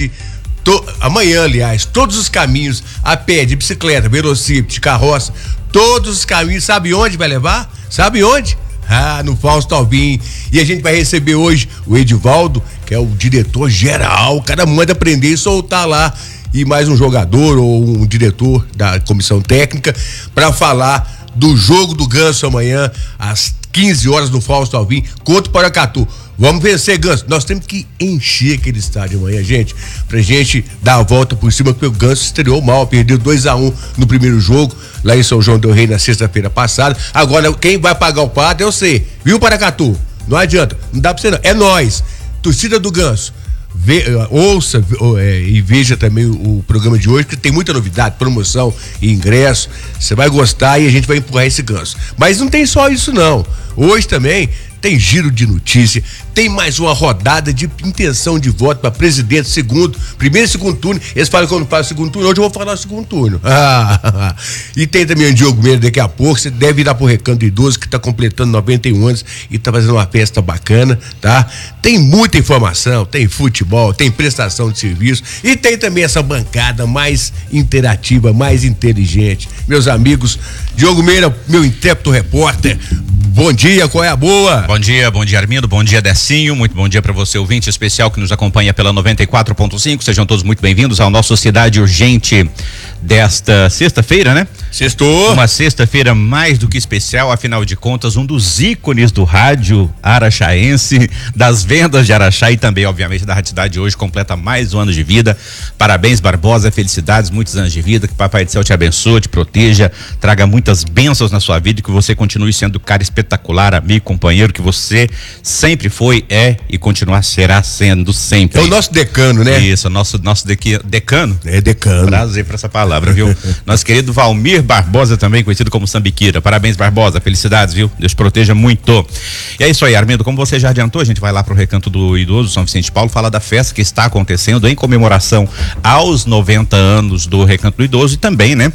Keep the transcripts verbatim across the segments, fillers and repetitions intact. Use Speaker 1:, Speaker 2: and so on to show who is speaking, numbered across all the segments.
Speaker 1: hoje, to, amanhã, aliás, todos os caminhos, a pé, de bicicleta, velocípede, de carroça, todos os caminhos, sabe onde vai levar? Sabe onde? Ah, no Fausto Alvim. E a gente vai receber hoje o Edivaldo, que é o diretor geral. O cara manda prender e soltar lá. E mais um jogador ou um diretor da comissão técnica para falar do jogo do Ganso amanhã, às quinze horas no Fausto Alvim, contra o Paracatu. Vamos vencer, Ganso. Nós temos que encher aquele estádio amanhã, gente, pra gente dar a volta por cima, porque o Ganso estreou mal, perdeu dois a um no primeiro jogo, lá em São João del Rei, na sexta-feira passada. Agora, quem vai pagar o pato é você, viu, Paracatu? Não adianta, não dá pra você não, é nós, torcida do Ganso. Ve, ouça é, e veja também o, o programa de hoje, que tem muita novidade, promoção e ingresso. Você vai gostar e a gente vai empurrar esse Ganso. Mas não tem só isso não. Hoje também tem giro de notícia, tem mais uma rodada de intenção de voto para presidente, segundo, primeiro e segundo turno. Eles falam que eu não faço segundo turno, hoje eu vou falar o segundo turno. Ah, e tem também o Diogo Mendes daqui a pouco. Você deve ir lá pro Recanto do Idoso, que tá completando noventa e um anos e tá fazendo uma festa bacana, tá? Tem muita informação, tem futebol, tem prestação de serviço e tem também essa bancada mais interativa, mais inteligente. Meus amigos, Diogo Meira, meu intérprete repórter, bom dia, qual é a boa?
Speaker 2: Bom dia, bom dia Armindo, bom dia Decinho, muito bom dia para você ouvinte especial que nos acompanha pela noventa e quatro ponto cinco, sejam todos muito bem-vindos ao nosso Cidade Urgente desta sexta-feira, né?
Speaker 1: Sextou.
Speaker 2: Uma sexta-feira mais do que especial, afinal de contas, um dos ícones do rádio araxaense, das vendas de Araxá e também, obviamente, da Rádio Cidade hoje completa mais um ano de vida. Parabéns, Barbosa, felicidades, muitos anos de vida, que Papai do Céu te abençoe, te proteja, traga muitas bênçãos na sua vida e que você continue sendo cara espetacular, amigo, companheiro, que você sempre foi, é e continuar será sendo sempre.
Speaker 1: É o nosso decano, né?
Speaker 2: Isso, nosso, nosso dequi, decano.
Speaker 1: É decano.
Speaker 2: Prazer pra essa palavra, viu? Nosso querido Valmir Barbosa, também conhecido como Sambiquira. Parabéns, Barbosa, felicidades, viu? Deus proteja muito. E é isso aí, Armindo, como você já adiantou, a gente vai lá pro Recanto do Idoso, São Vicente de Paulo, falar da festa que está acontecendo em comemoração aos noventa anos do Recanto do Idoso e também, né,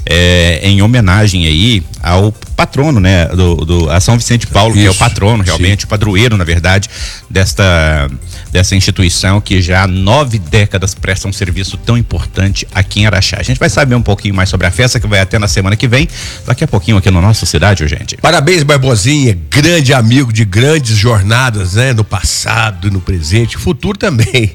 Speaker 2: é, em homenagem aí ao patrono, né, do, do a São Vicente de Paulo, isso, que é o patrono, realmente, sim, o padroeiro, na verdade, desta, dessa instituição que já há nove décadas presta um serviço tão importante aqui em Araxá. A gente vai saber um pouquinho mais sobre a festa, que vai até na semana que vem, daqui a pouquinho aqui no nosso Cidade, gente.
Speaker 1: Parabéns, Barbosinha, grande amigo de grandes jornadas, né, no passado e no presente, futuro também.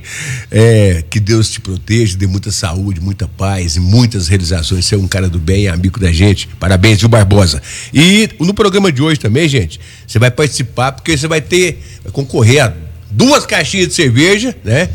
Speaker 1: É, que Deus te proteja, dê muita saúde, muita paz e muitas realizações. Você é um cara do bem, amigo da gente. Parabéns, viu, Barbosa? E no programa de hoje também, gente, você vai participar porque você vai ter, vai concorrer a duas caixinhas de cerveja, né?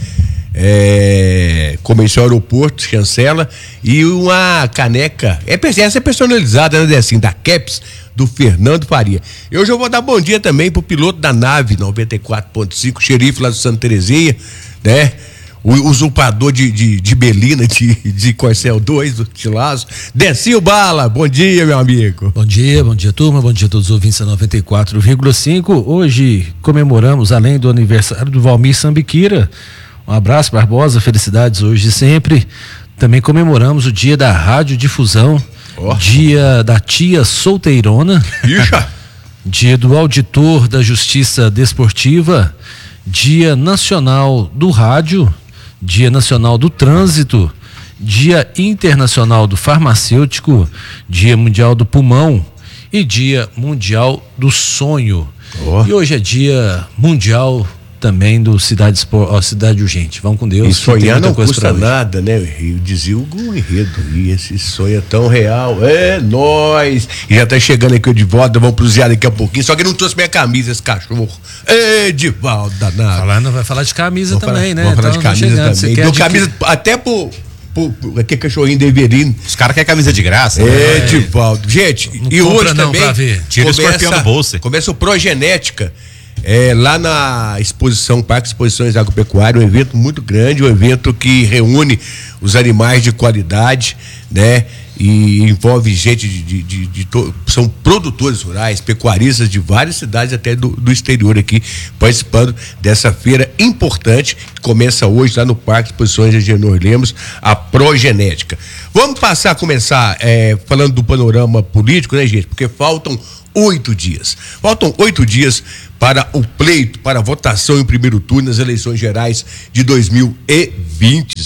Speaker 1: É, Comercial Aeroporto, chancela, e uma caneca, é, essa é personalizada, né, assim, da Caps, do Fernando Faria. Eu já vou dar bom dia também pro piloto da nave noventa e quatro ponto cinco, xerife lá do Santa Terezinha, né? O usurpador de, de, de Belina, de, de Corcel dois, do Tilazo. Decinho Bala, bom dia, meu amigo.
Speaker 3: Bom dia, bom dia, turma, bom dia a todos os ouvintes da noventa e quatro vírgula cinco. Hoje comemoramos, além do aniversário do Valmir Sambiquira, um abraço, Barbosa, felicidades hoje e sempre. Também comemoramos o dia da radiodifusão, oh, dia da tia solteirona,
Speaker 1: Ixa.
Speaker 3: Dia do auditor da Justiça Desportiva, Dia Nacional do Rádio, Dia Nacional do Trânsito, Dia Internacional do Farmacêutico, Dia Mundial do Pulmão e Dia Mundial do Sonho. Oh. E hoje é Dia Mundial também do Cidade, ó, Cidade Urgente. Vamos com Deus.
Speaker 1: E sonhar não custa nada, né? Eu dizia o enredo. E esse sonho é tão real. É nóis. E já tá chegando aqui o Edivaldo, vamos prosear daqui a pouquinho. Só que não trouxe minha camisa, esse cachorro. Edivaldo, danado.
Speaker 3: Falando, vai falar de camisa
Speaker 1: vamos
Speaker 3: também,
Speaker 1: falar,
Speaker 3: né?
Speaker 1: Vamos falar
Speaker 3: então,
Speaker 1: de camisa
Speaker 3: chegando,
Speaker 1: também. Deu camisa que... até pro, pro, pro aquele cachorrinho Deverino.
Speaker 2: Os caras querem camisa de graça.
Speaker 1: É, né? Edivaldo. Gente,
Speaker 3: não
Speaker 1: e hoje
Speaker 3: não,
Speaker 1: também
Speaker 2: tira o escorpião do bolso.
Speaker 1: Começa o Progenética. É, lá na exposição, Parque Exposições Agropecuária, um evento muito grande, um evento que reúne os animais de qualidade, né? E envolve gente de, de, de, de to, são produtores rurais, pecuaristas de várias cidades até do, do exterior aqui, participando dessa feira importante que começa hoje lá no Parque Exposições Agenor Lemos, a Progenética. Vamos passar a começar é, falando do panorama político, né, gente? Porque faltam oito dias. Faltam oito dias para o pleito, para a votação em primeiro turno nas eleições gerais de dois mil e vinte.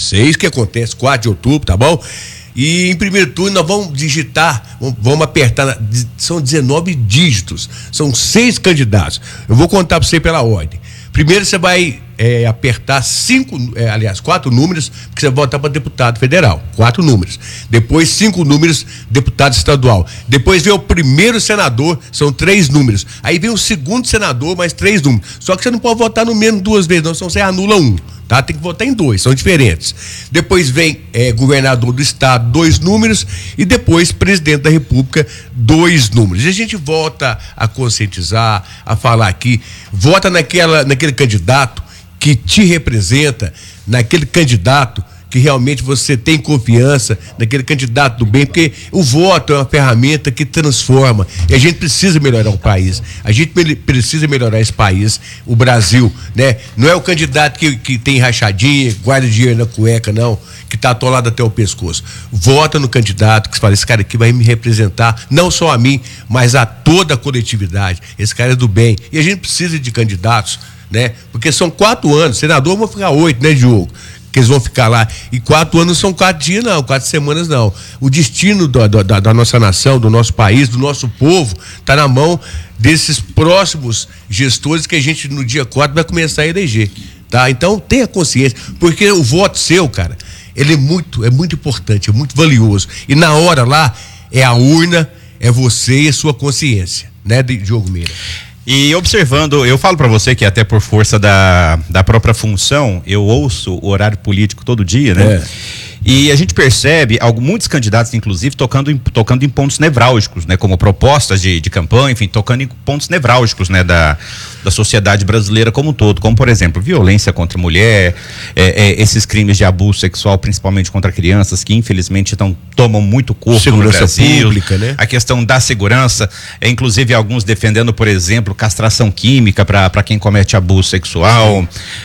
Speaker 1: seis que acontece, quatro de outubro, tá bom? E em primeiro turno nós vamos digitar, vamos apertar, são dezenove dígitos, são seis candidatos. Eu vou contar para você pela ordem. Primeiro você vai é, apertar cinco, é, aliás, quatro números, porque você vai votar para deputado federal. Quatro números. Depois cinco números, deputado estadual. Depois vem o primeiro senador, são três números. Aí vem o segundo senador, mais três números. Só que você não pode votar no mesmo duas vezes, não, senão você anula um. Tá? Tem que votar em dois, são diferentes. Depois vem é, governador do estado, dois números, e depois presidente da república, dois números. E a gente volta a conscientizar, a falar aqui, vota naquela, naquele candidato que te representa, naquele candidato que realmente você tem confiança, naquele candidato do bem, porque o voto é uma ferramenta que transforma, e a gente precisa melhorar o país, a gente precisa melhorar esse país, o Brasil, né? Não é o candidato que, que tem rachadinha, guarda dinheiro na cueca, não, que tá atolado até o pescoço. Vota no candidato que fala, esse cara aqui vai me representar, não só a mim, mas a toda a coletividade, esse cara é do bem, e a gente precisa de candidatos, né? Porque são quatro anos, senador vão ficar oito, né, Diogo? Que eles vão ficar lá, e quatro anos são quatro dias não, quatro semanas não. O destino da, da, da nossa nação, do nosso país, do nosso povo, está na mão desses próximos gestores que a gente no dia quatro vai começar a eleger, tá? Então tenha consciência, porque o voto seu, cara, ele é muito, é muito importante, é muito valioso, e na hora lá é a urna, é você e a sua consciência, né, Diogo Meira?
Speaker 2: E observando, eu falo para você que até por força da, da própria função, eu ouço o horário político todo dia, né? É. E a gente percebe alguns, muitos candidatos, inclusive, tocando em, tocando em pontos nevrálgicos, né? Como propostas de, de campanha, enfim, tocando em pontos nevrálgicos, né? Da, da sociedade brasileira como um todo, como, por exemplo, violência contra a mulher, é, é, esses crimes de abuso sexual, principalmente contra crianças, que infelizmente tão, tomam muito corpo segurança no Brasil. Pública, né? A questão da segurança, é, inclusive alguns defendendo, por exemplo, castração química para quem comete abuso sexual,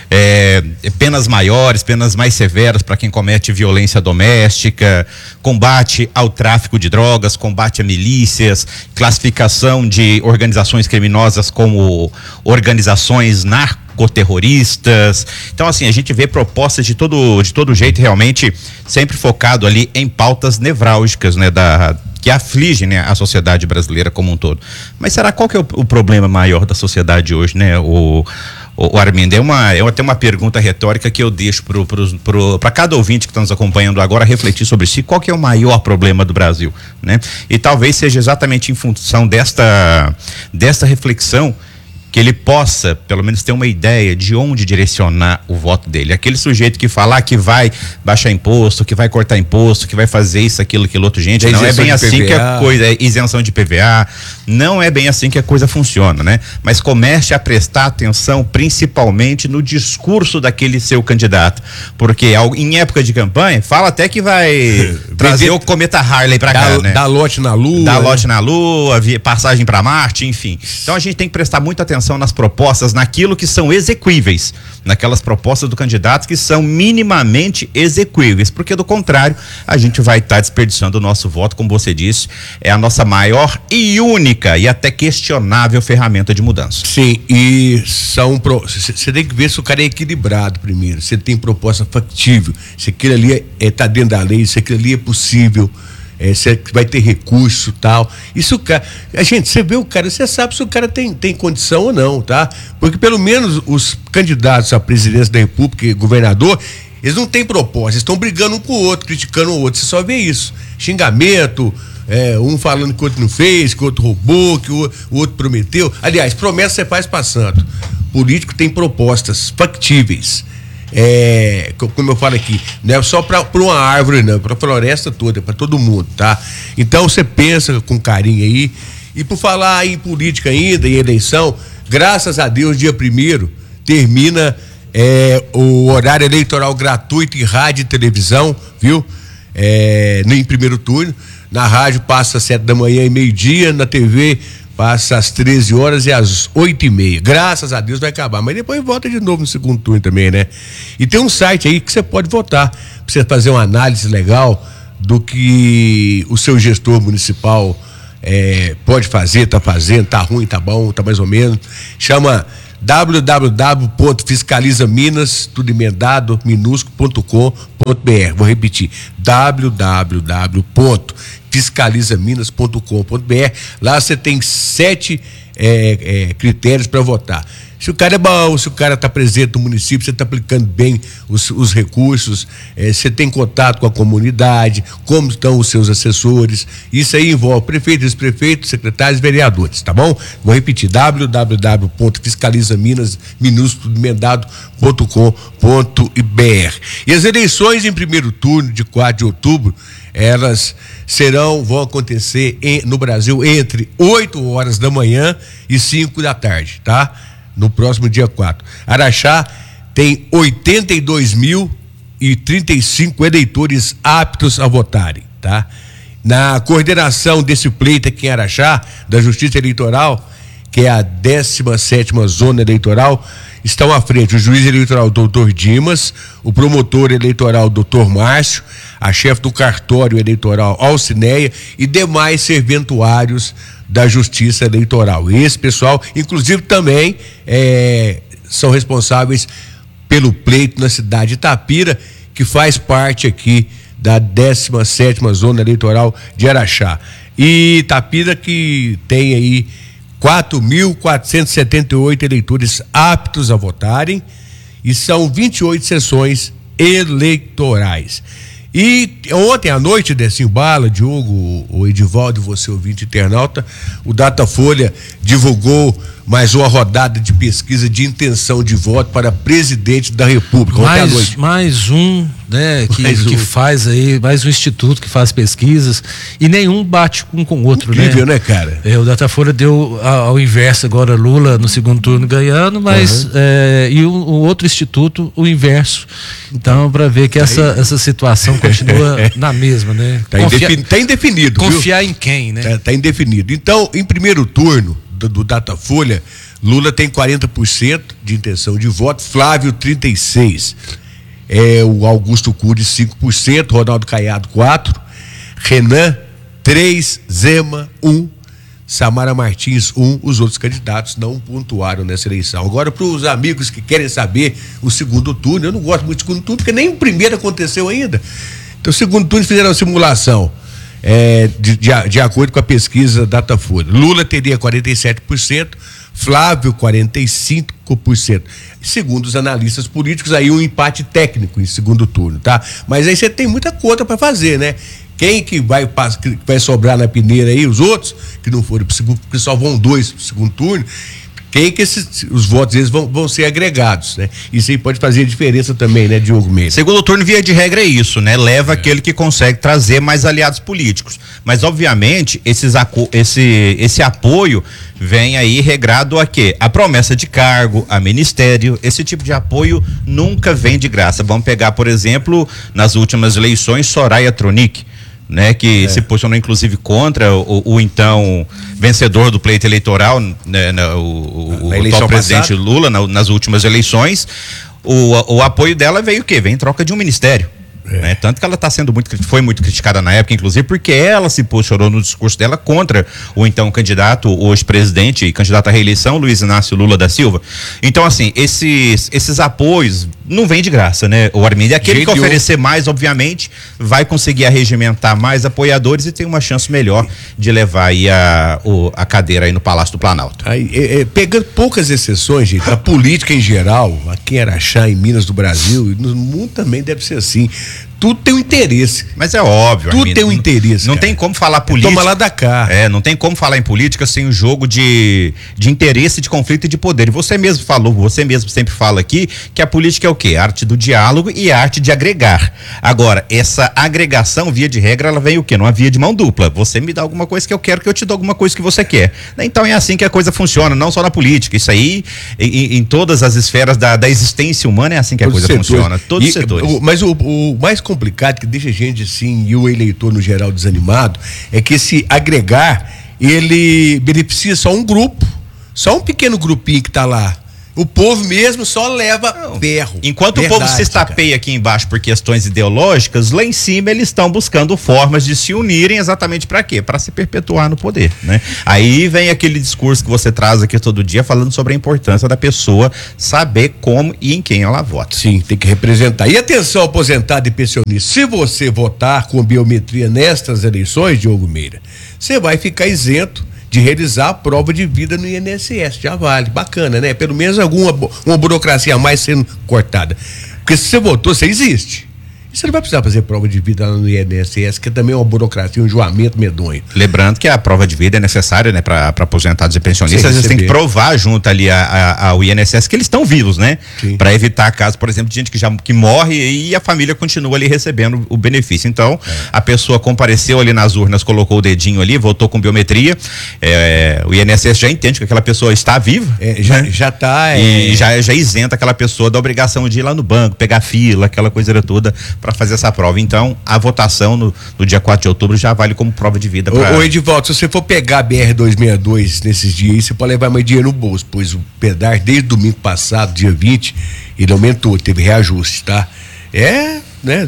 Speaker 2: é, penas maiores, penas mais severas para quem comete violência doméstica, combate ao tráfico de drogas, combate a milícias, classificação de organizações criminosas como organizações narcoterroristas. Então, assim, a gente vê propostas de todo, de todo jeito, realmente sempre focado ali em pautas nevrálgicas, né, da que aflige, né, a sociedade brasileira como um todo. Mas será qual que é o, o problema maior da sociedade hoje, né? O O, o Armindo, é uma, é até uma pergunta retórica que eu deixo para cada ouvinte que está nos acompanhando agora refletir sobre si, qual que é o maior problema do Brasil, né? E talvez seja exatamente em função desta, desta reflexão que ele possa, pelo menos, ter uma ideia de onde direcionar o voto dele. Aquele sujeito que falar que vai baixar imposto, que vai cortar imposto, que vai fazer isso, aquilo, aquilo outro, gente, não é bem assim que a coisa, é isenção de P V A, não é bem assim que a coisa funciona, né? Mas comece a prestar atenção principalmente no discurso daquele seu candidato, porque em época de campanha, fala até que vai trazer o cometa Harley pra cá, né?
Speaker 1: Dá lote na lua.
Speaker 2: Dá lote na lua, passagem pra Marte, enfim. Então a gente tem que prestar muita atenção nas propostas, naquilo que são exequíveis, naquelas propostas do candidato que são minimamente exequíveis, porque do contrário, a gente vai estar tá desperdiçando o nosso voto, como você disse, é a nossa maior e única e até questionável ferramenta de mudança.
Speaker 1: Sim, e são você tem que ver se o cara é equilibrado primeiro, se ele tem proposta factível, se aquilo ali é, é, tá dentro da lei, se aquilo ali é possível. É, você vai ter recurso e tal. Isso, cara, a gente, você vê o cara, você sabe se o cara tem, tem condição ou não, tá? Porque pelo menos os candidatos à presidência da República e governador, eles não têm proposta, estão brigando um com o outro, criticando o outro, você só vê isso. Xingamento, é, um falando que o outro não fez, que o outro roubou, que o, o outro prometeu. Aliás, promessa você faz passando. Político tem propostas factíveis. É, como eu falo aqui, não é só para uma árvore, não, é para a floresta toda, é para todo mundo, tá? Então você pensa com carinho aí. E por falar em política ainda, em eleição, graças a Deus, dia primeiro termina é, o horário eleitoral gratuito em rádio e televisão, viu? É, em primeiro turno. Na rádio passa às sete da manhã e meio-dia, na T V passa às treze horas e às oito e meia. Graças a Deus vai acabar, mas depois volta de novo no segundo turno também, né? E tem um site aí que você pode votar, pra você fazer uma análise legal do que o seu gestor municipal é, pode fazer, tá fazendo, tá ruim, tá bom, tá mais ou menos. Chama w w w ponto fiscaliza minas, tudo emendado, minúsculo ponto com ponto b r. Vou repetir, w w w ponto fiscaliza minas ponto com ponto b r. Lá você tem sete é, é, critérios para votar. Se o cara é bom, se o cara está presente no município, você está aplicando bem os, os recursos, eh, você tem contato com a comunidade, como estão os seus assessores, isso aí envolve prefeitos, vice-prefeitos, secretários e vereadores, tá bom? Vou repetir, w w w ponto fiscaliza minas, minúsculo emendado ponto com ponto b r. E as eleições em primeiro turno de quatro de outubro, elas serão, vão acontecer em, no Brasil entre oito horas da manhã e cinco da tarde, tá? No próximo dia quatro. Araxá tem oitenta e dois mil e trinta e cinco eleitores aptos a votarem, tá? Na coordenação desse pleito aqui em Araxá, da Justiça Eleitoral, que é a décima sétima zona eleitoral, estão à frente o juiz eleitoral doutor Dimas, o promotor eleitoral doutor Márcio, a chefe do cartório eleitoral Alcineia e demais serventuários da Justiça Eleitoral. Esse pessoal, inclusive, também é, são responsáveis pelo pleito na cidade de Itapira, que faz parte aqui da décima sétima zona eleitoral de Araxá. E Itapira que tem aí quatro mil quatrocentos e setenta e oito eleitores aptos a votarem e são vinte e oito sessões eleitorais. E ontem à noite, Decinho Bala, Diogo, o Edivaldo, você ouvinte internauta, o Datafolha divulgou mais uma rodada de pesquisa de intenção de voto para presidente da República. Ontem à noite.
Speaker 3: Mais um, né, que, mais um. que faz aí, mais um instituto que faz pesquisas e nenhum bate um com o outro,
Speaker 1: incrível,
Speaker 3: né?
Speaker 1: né, cara?
Speaker 3: É, o Datafolha deu ao, ao inverso agora, Lula no segundo turno ganhando, mas uhum. é, e o, o outro instituto o inverso. Então, para ver que tá essa, essa situação continua na mesma, né?
Speaker 1: Tá, Confia... indefin... tá indefinido.
Speaker 3: Confiar
Speaker 1: viu?
Speaker 3: em quem, né?
Speaker 1: Tá, tá indefinido. Então, em primeiro turno do, do Datafolha, Lula tem quarenta por cento de intenção de voto, Flávio trinta e seis por cento, é, o Augusto Cury cinco por cento, Ronaldo Caiado quatro por cento, Renan três por cento, Zema um por cento, Samara Martins um por cento, os outros candidatos não pontuaram nessa eleição. Agora, para os amigos que querem saber o segundo turno, eu não gosto muito do segundo turno, porque nem o primeiro aconteceu ainda. Então, o segundo turno fizeram a simulação. É, de, de, de acordo com a pesquisa Datafolha, Lula teria quarenta e sete por cento, Flávio quarenta e cinco por cento. Segundo os analistas políticos, aí um empate técnico em segundo turno, tá? Mas aí você tem muita conta para fazer, né? Quem que vai, que vai sobrar na peneira aí, os outros que não foram pro segundo, porque só vão dois pro segundo turno, quem que esses, os votos eles vão, vão ser agregados, né? Isso aí pode fazer diferença também, né, Diogo Mendes?
Speaker 2: Segundo turno, via de regra, é isso, né? Leva é. aquele que consegue trazer mais aliados políticos. Mas, obviamente, esses, esse, esse apoio vem aí regrado a quê? A promessa de cargo, a ministério, esse tipo de apoio nunca vem de graça. Vamos pegar, por exemplo, nas últimas eleições, Soraya Tronic, né, que é. se posicionou inclusive contra o, o então vencedor do pleito eleitoral, né, na, o, o atual presidente Lula na, nas últimas eleições. O, o apoio dela veio o quê? Vem em troca de um ministério. É. Né? Tanto que ela está sendo muito, foi muito criticada na época, inclusive, porque ela se posicionou no discurso dela contra o então candidato, hoje presidente e candidato à reeleição, Luiz Inácio Lula da Silva. Então, assim, esses, esses apoios não vêm de graça, né, o Armindo? Aquele Gente, que oferecer eu... mais, obviamente, vai conseguir arregimentar mais apoiadores e tem uma chance melhor de levar aí a, o, a cadeira aí no Palácio do Planalto.
Speaker 1: Aí, é, é, pegando poucas exceções, gente, a política em geral, aqui em Araxá, em Minas do Brasil, e no mundo também deve ser assim. Tudo tem um interesse.
Speaker 2: Mas é óbvio,
Speaker 1: Tudo Armindo, tem um interesse.
Speaker 2: Não, não tem como falar política.
Speaker 1: Toma lá da cá.
Speaker 2: É, não tem como falar em política sem o jogo de, de interesse, de conflito e de poder. E você mesmo falou, você mesmo sempre fala aqui que a política é o quê? A arte do diálogo e a arte de agregar. Agora, essa agregação, via de regra, ela vem o quê? Numa via de mão dupla. Você me dá alguma coisa que eu quero, que eu te dou alguma coisa que você quer. Então é assim que a coisa funciona, não só na política. Isso aí, em, em todas as esferas da, da existência humana, é assim que a coisa funciona. Todos os setores.
Speaker 1: O, mas o, o mais complicado, que deixa a gente assim, e o eleitor no geral desanimado, é que esse agregar, ele beneficia só um grupo, só um pequeno grupinho que está lá, O povo mesmo só leva
Speaker 2: Não.
Speaker 1: ferro.
Speaker 2: Enquanto
Speaker 1: Verdade,
Speaker 2: o povo se estapeia aqui embaixo por questões ideológicas, lá em cima eles estão buscando formas de se unirem exatamente para quê? Para se perpetuar no poder, né? Aí vem aquele discurso que você traz aqui todo dia falando sobre a importância da pessoa saber como e em quem ela vota.
Speaker 1: Sim, tem que representar. E atenção, aposentado e pensionista, se você votar com biometria nestas eleições, Diogo Meira, você vai ficar isento de realizar a prova de vida no I N S S, já vale, bacana, né? Pelo menos alguma uma burocracia a mais sendo cortada. Porque se você votou, você existe. E você não vai precisar fazer prova de vida lá no I N S S, que também é uma burocracia, um enjoamento medonho.
Speaker 2: Lembrando que a prova de vida é necessária, né, para aposentados e pensionistas, eles têm que provar junto ali a, a, ao I N S S que eles estão vivos, né? Para evitar casos, por exemplo, de gente que já que morre e a família continua ali recebendo o benefício. Então, é. a pessoa compareceu ali nas urnas, colocou o dedinho ali, votou com biometria, é, o I N S S já entende que aquela pessoa está viva,
Speaker 1: é, já,
Speaker 2: né?
Speaker 1: já tá,
Speaker 2: e é... já, já isenta aquela pessoa da obrigação de ir lá no banco, pegar fila, aquela coisa toda, para fazer essa prova. Então, a votação no, no dia quatro de outubro já vale como prova de vida. Pra...
Speaker 1: Ô, ô Edivaldo, se você for pegar a B R duzentos e sessenta e dois nesses dias aí, você pode levar mais dinheiro no bolso, pois o pedágio desde domingo passado, dia vinte, ele aumentou, teve reajuste, tá? É, né?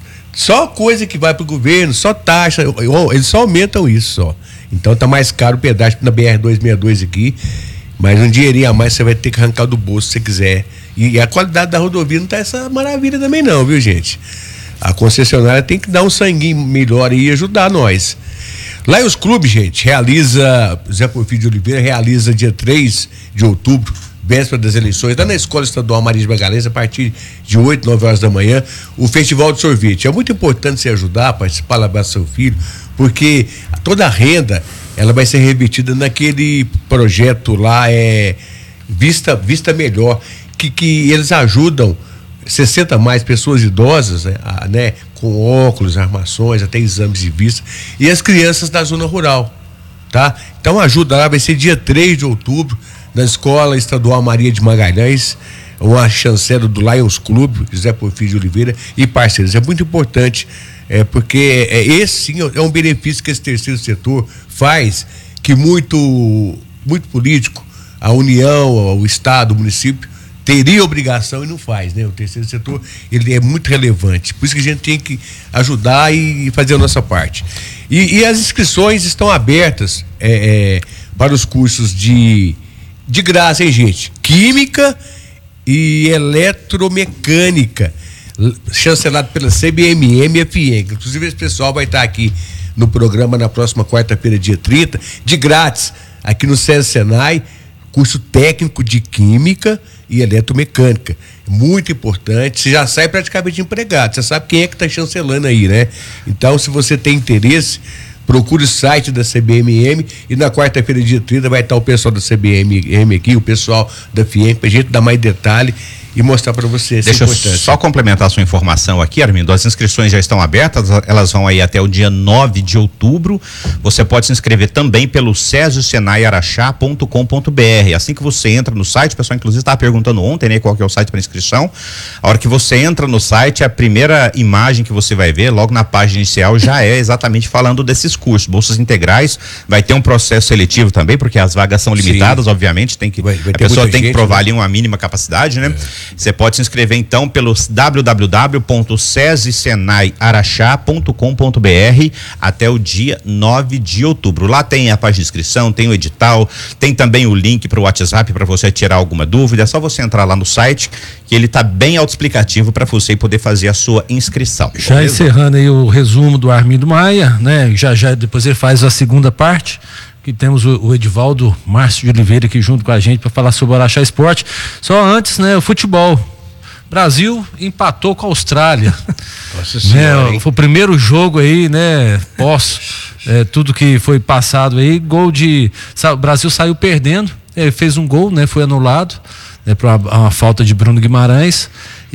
Speaker 1: Só coisa que vai pro governo, só taxa, eles só aumentam isso, só. Então tá mais caro o pedágio na B R duzentos e sessenta e dois aqui, mas um dinheirinho a mais você vai ter que arrancar do bolso se você quiser. E a qualidade da rodovia não tá essa maravilha também não, viu, gente? A concessionária tem que dar um sanguinho melhor e ajudar nós. Lá em os clubes, gente, realiza, Zé Porfírio de Oliveira realiza dia três de outubro, véspera das eleições, lá na Escola Estadual Maria de Magalhães, a partir de oito, nove horas da manhã, o Festival de Sorvete. É muito importante você ajudar, participar, lavar seu filho, porque toda a renda, ela vai ser revertida naquele projeto lá, é Vista, Vista Melhor, que, que eles ajudam sessenta mais pessoas idosas, né, a, né, com óculos, armações, até exames de vista, e as crianças da zona rural, tá? Então ajuda lá, vai ser dia três de outubro, na Escola Estadual Maria de Magalhães, uma chancela do Lions Clube, José Porfírio de Oliveira e parceiros. É muito importante, é, porque é, esse sim é um benefício que esse terceiro setor faz, que muito, muito político, a União, o Estado, o município, teria obrigação e não faz, né? O terceiro setor, ele é muito relevante, por isso que a gente tem que ajudar e fazer a nossa parte. E, e as inscrições estão abertas é, é, para os cursos de, de graça, hein, gente? Química e eletromecânica, chancelado pela C B M M F I E M. Inclusive esse pessoal vai estar aqui no programa na próxima quarta-feira, dia trinta, de grátis, aqui no SESI Senai, curso técnico de química e eletromecânica. Muito importante, você já sai praticamente empregado, você sabe quem é que está chancelando aí, né? Então, se você tem interesse, procure o site da C B M M e na quarta-feira, dia trinta, vai estar o pessoal da C B M M aqui, o pessoal da F I E M, pra gente dar mais detalhe e mostrar para você essa
Speaker 2: Deixa
Speaker 1: importância.
Speaker 2: eu só complementar a sua informação aqui, Armindo. As inscrições já estão abertas, elas vão aí até o dia nove de outubro. Você pode se inscrever também pelo sesi senai araxá ponto com ponto br. Assim que você entra no site, o pessoal inclusive estava perguntando ontem, né, qual que é o site para inscrição. A hora que você entra no site, a primeira imagem que você vai ver, logo na página inicial, já é exatamente falando desses cursos, bolsas integrais. Vai ter um processo seletivo também, porque as vagas são limitadas. Sim. Obviamente, tem que vai, vai a pessoa tem gente, que provar, né, ali uma mínima capacidade, né? É. Você pode se inscrever então pelo w w w ponto sesi senai araxá ponto com ponto br até o dia nove de outubro. Lá tem a página de inscrição, tem o edital, tem também o link para o WhatsApp para você tirar alguma dúvida. É só você entrar lá no site, que ele está bem autoexplicativo para você poder fazer a sua inscrição.
Speaker 3: Já beleza? Encerrando aí o resumo do Armindo Maia, né? Já já depois ele faz a segunda parte, que temos o, o Edivaldo Márcio de Oliveira aqui junto com a gente para falar sobre o Araxá Esporte. Só antes, né, o futebol. Brasil empatou com a Austrália. Nossa Senhora, né, foi o primeiro jogo aí, né, pós é, tudo que foi passado aí, gol de, o Brasil saiu perdendo, ele fez um gol, né, foi anulado, né, por uma, uma falta de Bruno Guimarães.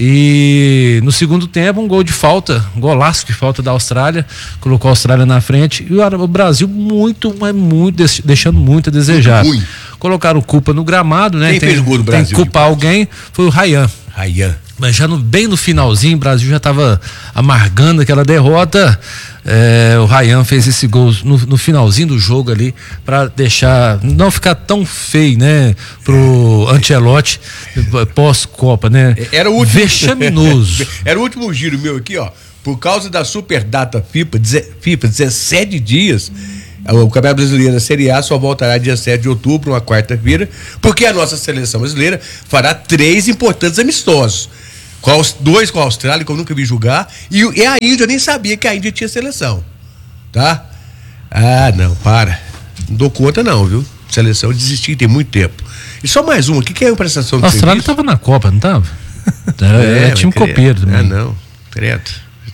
Speaker 3: E no segundo tempo, um gol de falta, um golaço de falta da Austrália, colocou a Austrália na frente, e o Brasil muito, mas muito, deixando muito a desejar. Muito. Colocaram culpa no gramado, né?
Speaker 1: Quem
Speaker 3: tem,
Speaker 1: fez o gol do Brasil?
Speaker 3: Tem que culpar alguém, foi o Ryan.
Speaker 1: Ryan.
Speaker 3: Mas já no, bem no finalzinho, o Brasil já estava amargando aquela derrota. É, o Ryan fez esse gol no, no finalzinho do jogo ali, para deixar, não ficar tão feio, né, pro Ancelotti pós-Copa, né?
Speaker 1: Era o último,
Speaker 3: vexaminoso.
Speaker 1: Era o último giro meu aqui, ó. Por causa da super data FIFA, FIFA dezessete dias. O Campeonato Brasileiro da Série A só voltará dia sete de outubro, uma quarta-feira, porque a nossa seleção brasileira fará três importantes amistosos. Com os dois com a Austrália, que eu nunca vi jogar, e, e a Índia, eu nem sabia que a Índia tinha seleção. Tá? Ah, não, para. Não dou conta não, viu? Seleção desisti tem muito tempo. E só mais uma, o que, que é a prestação de
Speaker 3: A Austrália
Speaker 1: serviço?
Speaker 3: estava na Copa, não estava? É, é time copeiro também.
Speaker 1: Ah, não, credo.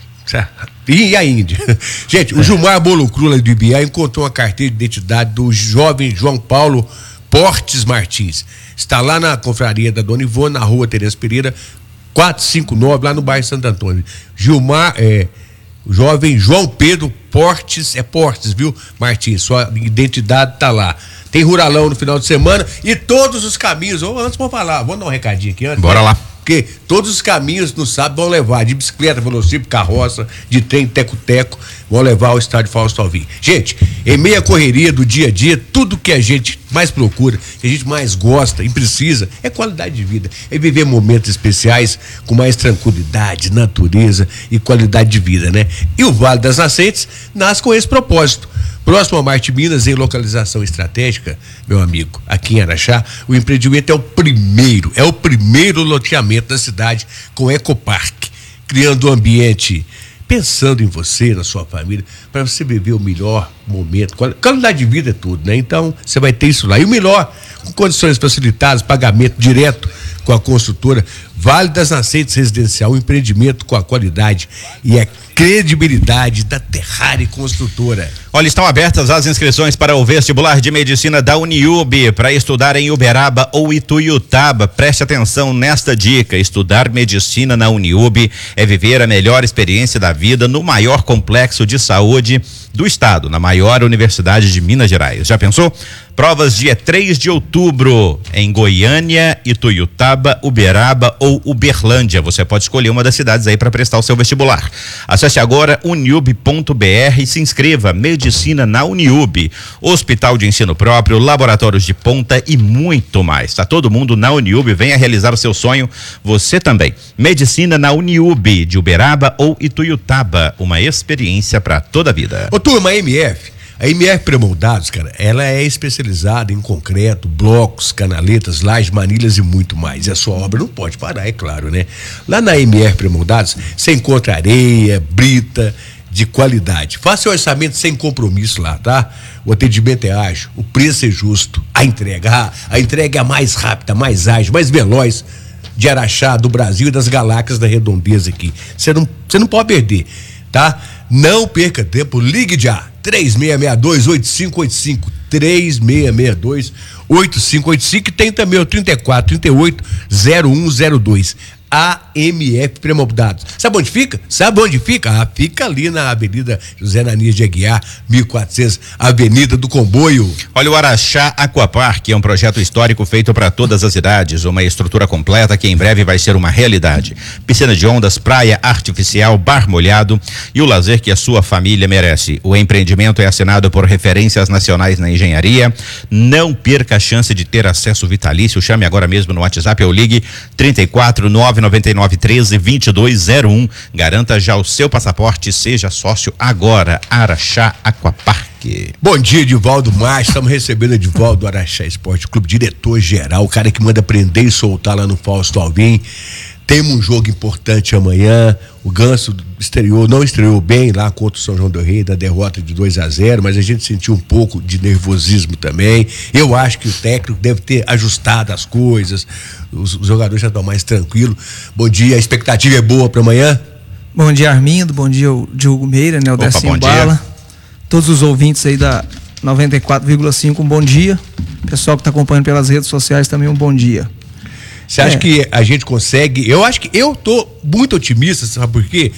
Speaker 1: E a Índia? Gente, o Gilmar Bolucrula do I B A encontrou uma carteira de identidade do jovem João Paulo Portes Martins. Está lá na confraria da Dona Ivone, na rua Tereza Pereira, quatrocentos e cinquenta e nove, lá no bairro Santo Antônio. Gilmar, é, o jovem João Pedro Portes, é Portes, viu, Martins? Sua identidade tá lá. Tem Ruralão no final de semana e todos os caminhos. Ou antes, vamos falar, vamos dar um recadinho aqui antes.
Speaker 2: Bora lá.
Speaker 1: Porque todos os caminhos no sábado vão levar de bicicleta, velocípede, carroça, de trem, teco-teco, vão levar ao estádio Fausto Alvim. Gente, em meia correria do dia a dia, tudo que a gente mais procura, que a gente mais gosta e precisa, é qualidade de vida. É viver momentos especiais com mais tranquilidade, natureza e qualidade de vida, né? E o Vale das Nascentes nasce com esse propósito. Próximo a Marte Minas, em localização estratégica, meu amigo, aqui em Araxá, o empreendimento é o primeiro, é o primeiro loteamento da cidade com ecoparque, criando um ambiente, pensando em você, na sua família, para você viver o melhor momento. Qualidade de vida é tudo, né? Então, você vai ter isso lá. E o melhor, com condições facilitadas, pagamento direto com a construtora Vale das Nascentes Residencial, um empreendimento com a qualidade e a credibilidade da Terrari Construtora.
Speaker 2: Olha, estão abertas as inscrições para o vestibular de medicina da Uniub para estudar em Uberaba ou Ituiutaba. Preste atenção nesta dica: estudar medicina na Uniub é viver a melhor experiência da vida no maior complexo de saúde do estado, na maior universidade de Minas Gerais. Já pensou? Provas dia três de outubro em Goiânia, Ituiutaba, Uberaba ou Uberlândia. Você pode escolher uma das cidades aí para prestar o seu vestibular. Acesse agora uniub ponto br e se inscreva. Medicina na Uniub, hospital de ensino próprio, laboratórios de ponta e muito mais. Tá todo mundo na Uniub, venha realizar o seu sonho, você também. Medicina na Uniub de Uberaba ou Ituiutaba, uma experiência para toda a vida.
Speaker 1: Ô turma, a M F, a M F Premoldados, cara, ela é especializada em concreto, blocos, canaletas, lajes, manilhas e muito mais. E a sua obra não pode parar, é claro, né? Lá na M F Premoldados, você encontra areia, brita de qualidade. Faça o orçamento sem compromisso lá, tá? O atendimento é ágil, o preço é justo, a entrega, a, a entrega é a mais rápida, mais ágil, mais veloz de Araxá, do Brasil e das galáxias da redondeza aqui. Você não, você não pode perder, tá? Não perca tempo, ligue já. três seis seis dois, oito cinco oito cinco, três seis seis dois, oito cinco oito cinco, e tem também o trinta e quatro, trinta e oito, zero um zero dois. A M F Premoldados. Sabe onde fica? Sabe onde fica? Ah, fica ali na Avenida José Ananias de Aguiar, mil e quatrocentos, Avenida do Comboio.
Speaker 2: Olha, o Araxá Aquapark é um projeto histórico feito para todas as idades, uma estrutura completa que em breve vai ser uma realidade. Piscina de ondas, praia artificial, bar molhado e o lazer que a sua família merece. O empreendimento é assinado por referências nacionais na engenharia. Não perca a chance de ter acesso vitalício. Chame agora mesmo no WhatsApp ou ligue trinta e quatro, nove nove nove, treze, vinte e dois zero um. Garanta já o seu passaporte, seja sócio agora. Araxá Aquapark.
Speaker 1: Bom dia, Edivaldo Márcio. Estamos recebendo Edivaldo do Araxá Esporte Clube, diretor-geral, o cara que manda prender e soltar lá no Fausto Alvim. Temos um jogo importante amanhã. O Ganso estreou, não estreou bem lá contra o São João do Rei, da derrota de dois a zero, mas a gente sentiu um pouco de nervosismo também. Eu acho que o técnico deve ter ajustado as coisas, os, os jogadores já estão mais tranquilos. Bom dia, a expectativa é boa para amanhã?
Speaker 4: Bom dia, Armindo, bom dia, o Diogo Meira, né, o
Speaker 2: Opa,
Speaker 4: Decinho Bala. Dia. Todos os ouvintes aí da noventa e quatro vírgula cinco, um bom dia. Pessoal que está acompanhando pelas redes sociais também, um bom dia.
Speaker 1: Você acha é. que a gente consegue? Eu acho que eu tô muito otimista, sabe por quê?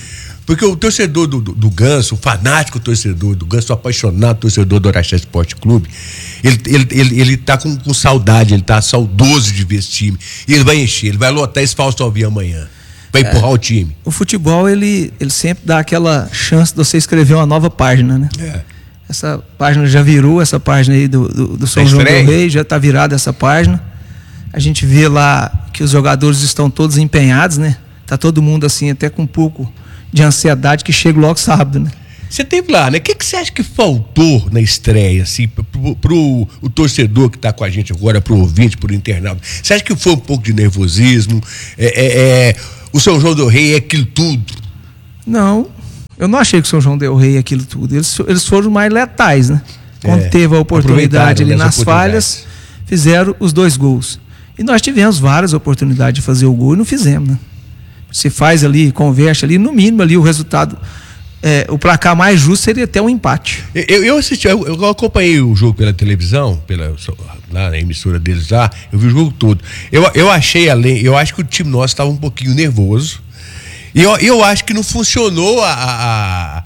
Speaker 1: Porque o torcedor do, do, do Ganso, o fanático torcedor do Ganso, o apaixonado torcedor do Araxá Esporte Clube, ele, ele, ele, ele tá com, com saudade, ele tá saudoso de ver esse time. E ele vai encher, ele vai lotar esse Fausto Alvim amanhã. Vai é, empurrar o time.
Speaker 4: O futebol, ele, ele sempre dá aquela chance de você escrever uma nova página, né? É. Essa página já virou, essa página aí do, do, do São João del Rei, já tá virada essa página. A gente vê lá que os jogadores estão todos empenhados, né? Tá todo mundo assim, até com um pouco de ansiedade que chega logo sábado, né?
Speaker 1: Você teve lá, né? O que, que você acha que faltou na estreia, assim, pro, pro o torcedor que tá com a gente agora, pro ouvinte, pro internauta? Você acha que foi um pouco de nervosismo? É, é, é, o São João del Rei é aquilo tudo?
Speaker 4: Não, eu não achei que o São João del Rei é aquilo tudo. Eles, eles foram mais letais, né? Quando é, teve a oportunidade ali nas falhas, fizeram os dois gols. E nós tivemos várias oportunidades de fazer o gol e não fizemos, né? Se faz ali, converte ali, no mínimo ali o resultado, é, o placar mais justo seria até um empate.
Speaker 1: Eu, eu assisti, eu, eu acompanhei o jogo pela televisão, pela, lá na emissora deles lá, eu vi o jogo todo. Eu, eu achei além, eu acho que o time nosso estava um pouquinho nervoso. E eu, eu acho que não funcionou a, a, a,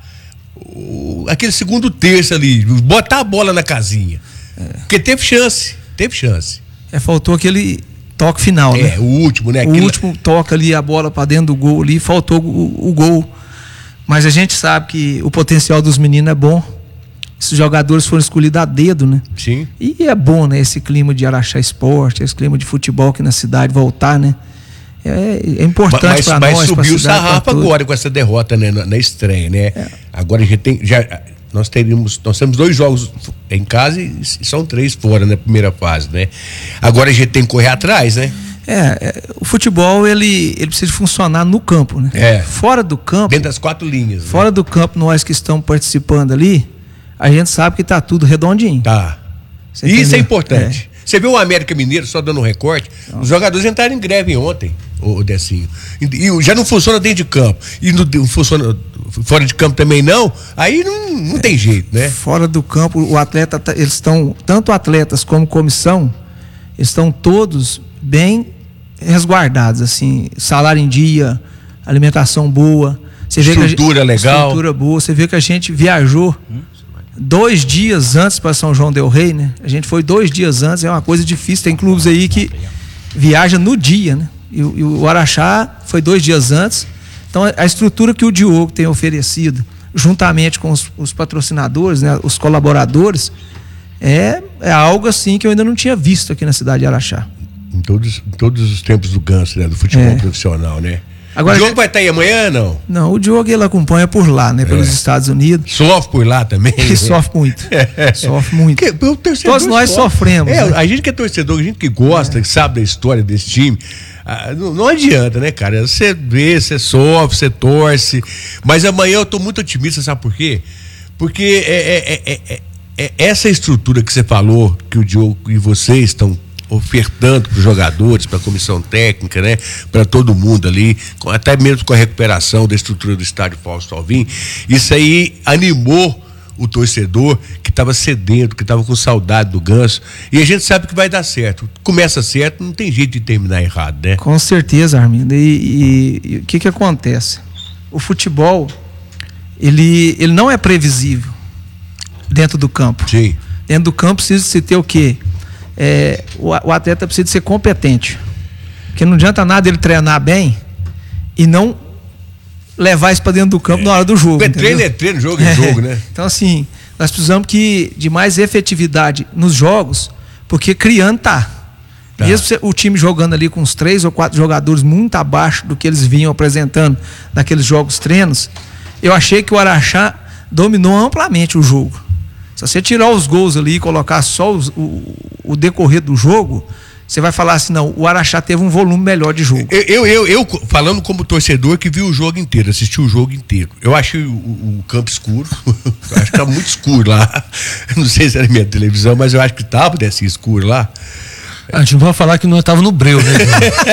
Speaker 1: o, aquele segundo terço ali, botar a bola na casinha. É. Porque teve chance, teve chance.
Speaker 4: É, faltou aquele toque final,
Speaker 1: é,
Speaker 4: né?
Speaker 1: É, o último, né?
Speaker 4: O
Speaker 1: Aquilo...
Speaker 4: último toque ali, a bola para dentro do gol ali, faltou o, o gol. Mas a gente sabe que o potencial dos meninos é bom. Esses jogadores foram escolhidos a dedo, né?
Speaker 1: Sim.
Speaker 4: E é bom, né? Esse clima de Araxá Esporte, esse clima de futebol aqui na cidade voltar, né? É, é importante para nós.
Speaker 1: Mas subiu o sarrafo agora com essa derrota, né? Na, na estreia, né? É. Agora a gente tem... Já, nós teríamos, nós temos dois jogos em casa e são três fora na primeira fase, né? Agora a gente tem que correr atrás, né?
Speaker 4: É, é o futebol, ele, ele precisa funcionar no campo, né?
Speaker 1: É.
Speaker 4: Fora do campo...
Speaker 1: Dentro das quatro linhas.
Speaker 4: Fora né? do campo, nós que estamos participando ali, a gente sabe que tá tudo redondinho.
Speaker 1: Tá. Você Isso entendeu? É importante. É. Você viu o América Mineiro, só dando um recorte, não. Os jogadores entraram em greve ontem, o Decinho. E, e já não funciona dentro de campo. E não, não funciona fora de campo também não, aí não, não é. tem jeito, né?
Speaker 4: Fora do campo, o atleta, eles estão, tanto atletas como comissão, estão todos bem resguardados, assim, salário em dia, alimentação boa. Você
Speaker 1: estrutura
Speaker 4: vê que a gente,
Speaker 1: legal.
Speaker 4: Estrutura boa. Você vê que a gente viajou hum? dois dias antes para São João del Rei, né? A gente foi dois dias antes, é uma coisa difícil. Tem clubes aí que viaja no dia, né? E, e o Araxá foi dois dias antes. Então a estrutura que o Diogo tem oferecido, juntamente com os, os patrocinadores, né? Os colaboradores, é, é algo assim que eu ainda não tinha visto aqui na cidade de Araxá.
Speaker 1: Em todos, em todos os tempos do Ganso, né? Do futebol é. profissional, né?
Speaker 4: Agora,
Speaker 1: o Diogo vai estar aí amanhã, não?
Speaker 4: Não, o Diogo ele acompanha por lá, né? Pelos é. Estados Unidos.
Speaker 1: Sofre por lá também.
Speaker 4: Ele sofre muito. É. Sofre muito. Que, Todos nós sofre. sofremos.
Speaker 1: É,
Speaker 4: né?
Speaker 1: A gente que é torcedor, a gente que gosta, é. que sabe da história desse time, ah, não, não adianta, né, cara? Você vê, você sofre, você torce. Mas amanhã eu tô muito otimista, sabe por quê? Porque é, é, é, é, é essa estrutura que você falou, que o Diogo e vocês estão ofertando para os jogadores, para a comissão técnica, né, para todo mundo ali, até mesmo com a recuperação da estrutura do estádio Fausto Alvim, isso aí animou o torcedor que estava sedento, que estava com saudade do Ganso, e a gente sabe que vai dar certo. Começa certo, não tem jeito de terminar errado, né?
Speaker 4: Com certeza, Armindo. E o que que acontece? O futebol, ele, ele não é previsível dentro do campo.
Speaker 1: Sim.
Speaker 4: Dentro do campo precisa se ter o quê? É, o, o atleta precisa ser competente, porque não adianta nada ele treinar bem e não levar isso para dentro do campo é. na hora do jogo.
Speaker 1: Porque treino é treino, jogo é jogo, né?
Speaker 4: Então assim, nós precisamos que, de mais efetividade nos jogos, porque criando tá, tá. Mesmo o time jogando ali com uns três ou quatro jogadores muito abaixo do que eles vinham apresentando naqueles jogos treinos, eu achei que o Araxá dominou amplamente o jogo. Se você tirar os gols ali e colocar só os, o, o decorrer do jogo, você vai falar assim, não, o Araxá teve um volume melhor de jogo.
Speaker 1: Eu, eu, eu falando como torcedor que viu o jogo inteiro, assisti o jogo inteiro. Eu achei o, o campo escuro, eu acho que estava muito escuro lá. Não sei se era minha televisão, mas eu acho que estava desse escuro lá.
Speaker 3: A gente não vai falar que não estava no breu, né?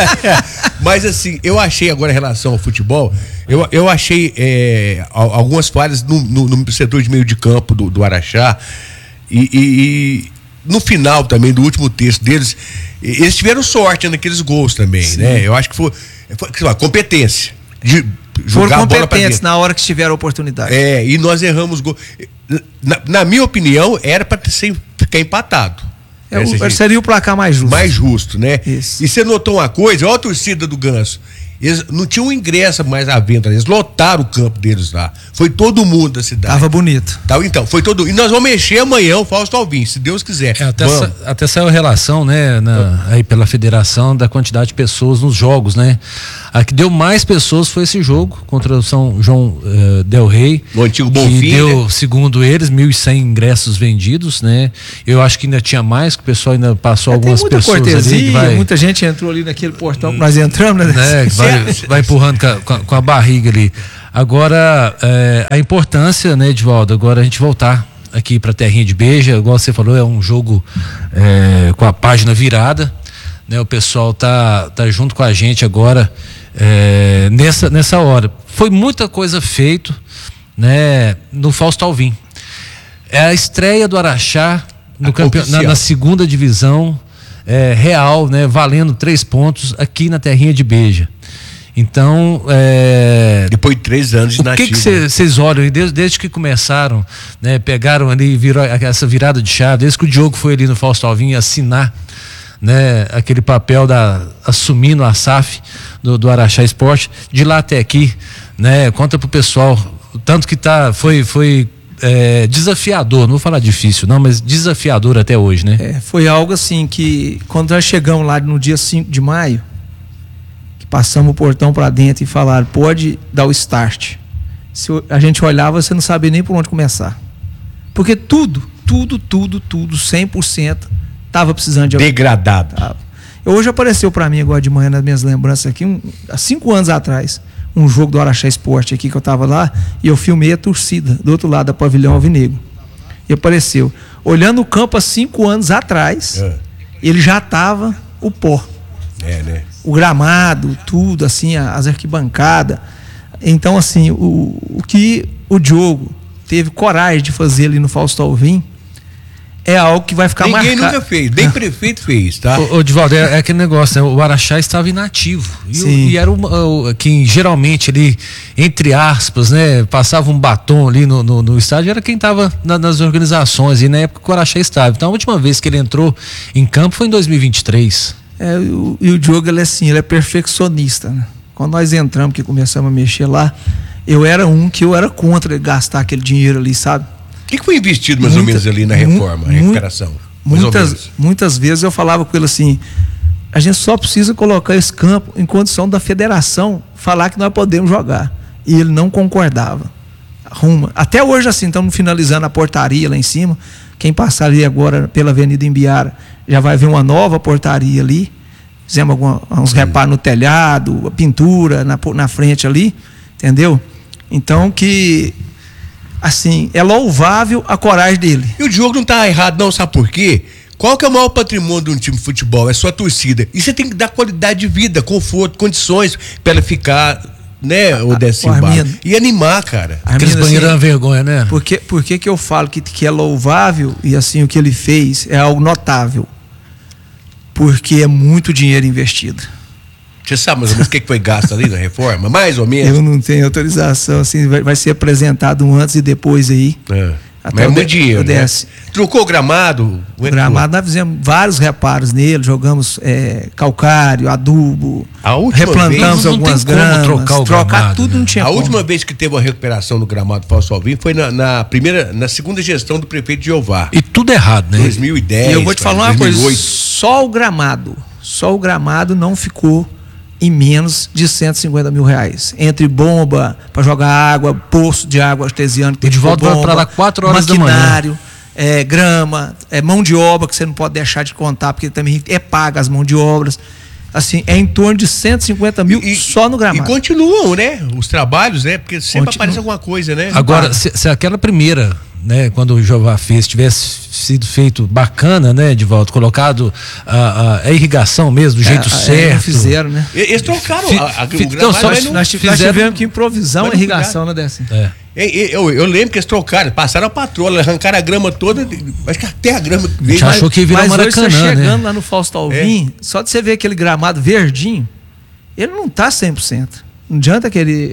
Speaker 1: Mas assim, eu achei agora em relação ao futebol, eu, eu achei é, algumas falhas no, no, no setor de meio de campo do, do Araxá e, e, e no final também, do último terço deles, eles tiveram sorte naqueles gols também, Sim. né? Eu acho que foi, foi uma competência. De, jogar
Speaker 4: Foram
Speaker 1: a bola pra
Speaker 4: competentes
Speaker 1: dentro.
Speaker 4: na hora que tiveram a oportunidade.
Speaker 1: É, e nós erramos gol. Na, na minha opinião, era para ficar empatado.
Speaker 4: É,
Speaker 1: Essa
Speaker 4: o,
Speaker 1: gente-
Speaker 4: seria o placar mais justo.
Speaker 1: mais justo, né?
Speaker 4: Isso.
Speaker 1: E você notou uma coisa, olha a torcida do Ganso. Eles não tinham ingresso mais à venda, eles lotaram o campo deles lá. Foi todo mundo da cidade.
Speaker 4: Tava bonito.
Speaker 1: Tá, então, foi todo. E nós vamos mexer amanhã o Fausto Alvim, se Deus quiser.
Speaker 3: É, até,
Speaker 1: Vamos.
Speaker 3: sa, até saiu a relação, né, na, aí pela federação da quantidade de pessoas nos jogos, né? A que deu mais pessoas foi esse jogo contra o São João eh, del Rey.
Speaker 1: O antigo
Speaker 3: que
Speaker 1: Bonfim,
Speaker 3: deu,
Speaker 1: né?
Speaker 3: segundo eles, mil e cem ingressos vendidos, né? Eu acho que ainda tinha mais, que o pessoal ainda passou
Speaker 4: É,
Speaker 3: algumas
Speaker 4: tem muita
Speaker 3: pessoas
Speaker 4: cortesia,
Speaker 3: ali que vai,
Speaker 4: muita gente entrou ali naquele portão que nós entramos, né?
Speaker 3: né, que vai, vai empurrando com a, com a- com a barriga ali. Agora, é, a importância, né, Edvaldo, agora a gente voltar aqui para a terrinha de Beja, igual você falou, é um jogo é, com a página virada, né? O pessoal tá, tá junto com a gente agora é, nessa, nessa hora. Foi muita coisa feito, né, no Fausto Alvim. É a estreia do Araxá no
Speaker 1: A
Speaker 3: campeon- na,
Speaker 1: oficial.
Speaker 3: na segunda divisão é, real, né, valendo três pontos aqui na terrinha de Beja. Então, é,
Speaker 1: Depois de três anos de
Speaker 3: o que
Speaker 1: nativa.
Speaker 3: que vocês olham aí, desde, desde que começaram, né, pegaram ali, virou essa virada de chave, desde que o Diogo foi ali no Fausto Alvim assinar, né, aquele papel da assumindo a S A F do, do Araxá Esporte, de lá até aqui, né, conta pro pessoal, o tanto que tá, foi, foi é, desafiador, não vou falar difícil não, mas desafiador até hoje, né?
Speaker 4: É, foi algo assim que quando nós chegamos lá no dia cinco de maio, que passamos o portão para dentro e falaram, pode dar o start. Se a gente olhava, você não sabia nem por onde começar. Porque tudo, tudo, tudo, tudo, cem por cento estava precisando de alguém.
Speaker 1: Degradado.
Speaker 4: Tava. Hoje apareceu para mim agora de manhã nas minhas lembranças aqui, um, há cinco anos atrás, um jogo do Araxá Esporte aqui que eu tava lá e eu filmei a torcida do outro lado da pavilhão alvinegro. E apareceu. Olhando o campo há cinco anos atrás,
Speaker 1: É.
Speaker 4: ele já tava o pó.
Speaker 1: É, né?
Speaker 4: O gramado, tudo, assim, a- as arquibancadas. Então, assim, o, o que o Diogo teve coragem de fazer ali no Fausto Alvim é algo que vai ficar
Speaker 1: Ninguém
Speaker 4: marcado.
Speaker 1: nunca fez, nem prefeito fez, tá?
Speaker 3: Ô, ô Divaldo, é, é aquele negócio, né? O Araxá estava inativo. E, o-
Speaker 4: Sim.
Speaker 3: e era uma, o, quem geralmente ali, entre aspas, né, passava um batom ali no, no, no estádio, era quem estava na, nas organizações, e na época que o Araxá estava. Então a última vez que ele entrou em campo foi em dois mil e vinte e três.
Speaker 4: É, e o, e o Diogo, ele é assim, ele é perfeccionista, né? Quando nós entramos, que começamos a mexer lá, eu era um que eu era contra gastar aquele dinheiro ali, sabe?
Speaker 1: O que, que foi investido mais ou
Speaker 4: Muita-
Speaker 1: menos ali na
Speaker 4: mu-
Speaker 1: reforma, na
Speaker 4: mu-
Speaker 1: recuperação? Mais ou
Speaker 4: Muitas,
Speaker 1: menos.
Speaker 4: muitas vezes eu falava com ele assim, a gente só precisa colocar esse campo em condição da federação falar que nós podemos jogar. E ele não concordava. Arruma. Até hoje, assim, estamos finalizando a portaria lá em cima. Quem passar ali agora pela Avenida Imbiara já vai ver uma nova portaria ali. Fizemos alguma, uns reparos no telhado, a pintura na, po- na frente ali, entendeu? Então que, assim, é louvável a coragem dele.
Speaker 1: E o Diogo não tá errado, não, sabe por quê? Qual que é o maior patrimônio de um time de futebol? É sua torcida. E você tem que dar qualidade de vida, conforto, condições pra ela ficar, né, o Décimo
Speaker 4: o
Speaker 1: Bar.
Speaker 4: Armindo.
Speaker 1: E animar, cara.
Speaker 3: Aqueles
Speaker 4: Armindo,
Speaker 3: banheiros é
Speaker 4: assim,
Speaker 3: uma vergonha, né?
Speaker 4: Por que, por que que eu falo que, que é louvável e assim o que ele fez é algo notável? Porque é muito dinheiro investido.
Speaker 1: Você sabe mais ou menos o que que foi gasto ali na reforma? Mais ou menos?
Speaker 4: Eu não tenho autorização, assim, vai, vai ser apresentado um antes e depois aí.
Speaker 1: É.
Speaker 4: Até
Speaker 1: Mas é
Speaker 4: o
Speaker 1: muito
Speaker 4: de-
Speaker 1: dinheiro,
Speaker 4: o
Speaker 1: né?
Speaker 4: desce.
Speaker 1: Trocou o gramado?
Speaker 4: O gramado nós fizemos vários reparos nele, jogamos é, calcário, adubo,
Speaker 1: A última
Speaker 4: replantamos
Speaker 3: vez- Não- não tem
Speaker 4: algumas
Speaker 3: como
Speaker 4: gramas,
Speaker 3: trocar o gramado,
Speaker 4: tudo
Speaker 3: né?
Speaker 4: não tinha
Speaker 1: A
Speaker 4: como.
Speaker 1: última vez que teve uma recuperação no gramado Fausto Alvim foi na, na primeira, na segunda gestão do prefeito Jeová.
Speaker 3: E tudo errado, né?
Speaker 1: dois mil e dez.
Speaker 4: E eu vou te falar uma
Speaker 1: dois mil e
Speaker 4: coisa,
Speaker 1: oito.
Speaker 4: só o gramado, só o gramado não ficou em menos de cento e cinquenta mil reais. Entre bomba para jogar água, poço de água artesiano que tem
Speaker 3: O
Speaker 4: que pôr
Speaker 3: Divaldo vai
Speaker 4: bomba,
Speaker 3: pra lá quatro horas da manhã.
Speaker 4: maquinário, é, grama, é, mão de obra que você não pode deixar de contar, porque também é paga as mãos de obras. Assim, é em torno de cento e cinquenta mil
Speaker 1: E-
Speaker 4: só no
Speaker 1: E
Speaker 4: gramado.
Speaker 1: continuam, né? Os trabalhos, né? Porque sempre
Speaker 4: Continua.
Speaker 1: aparece alguma coisa, né?
Speaker 3: Agora, se, se aquela primeira, né, quando o Jeová fez, tivesse sido feito bacana, né, de volta, colocado a, a, a irrigação mesmo, do jeito
Speaker 4: É, é,
Speaker 3: certo.
Speaker 4: não fizeram, né?
Speaker 1: E- Eles trocaram
Speaker 3: Fi-
Speaker 1: a, a,
Speaker 3: fi-
Speaker 1: o
Speaker 3: não,
Speaker 1: gramado,
Speaker 3: só-
Speaker 1: mas não-
Speaker 4: Nós, nós
Speaker 3: fizeram-
Speaker 4: tivemos que improvisar uma
Speaker 1: mas não
Speaker 4: irrigação, né, Décio?
Speaker 3: É.
Speaker 1: E- e- Eu, eu lembro que eles trocaram, passaram a patroa, arrancaram a grama toda, acho que até a grama que veio.
Speaker 3: Já achou que ia virar
Speaker 4: Mas hoje você
Speaker 3: Maracanã,
Speaker 4: chegando
Speaker 3: né?
Speaker 4: lá no Fausto Alvim, só de você ver aquele gramado verdinho, ele não tá cem por cento. Não adianta que ele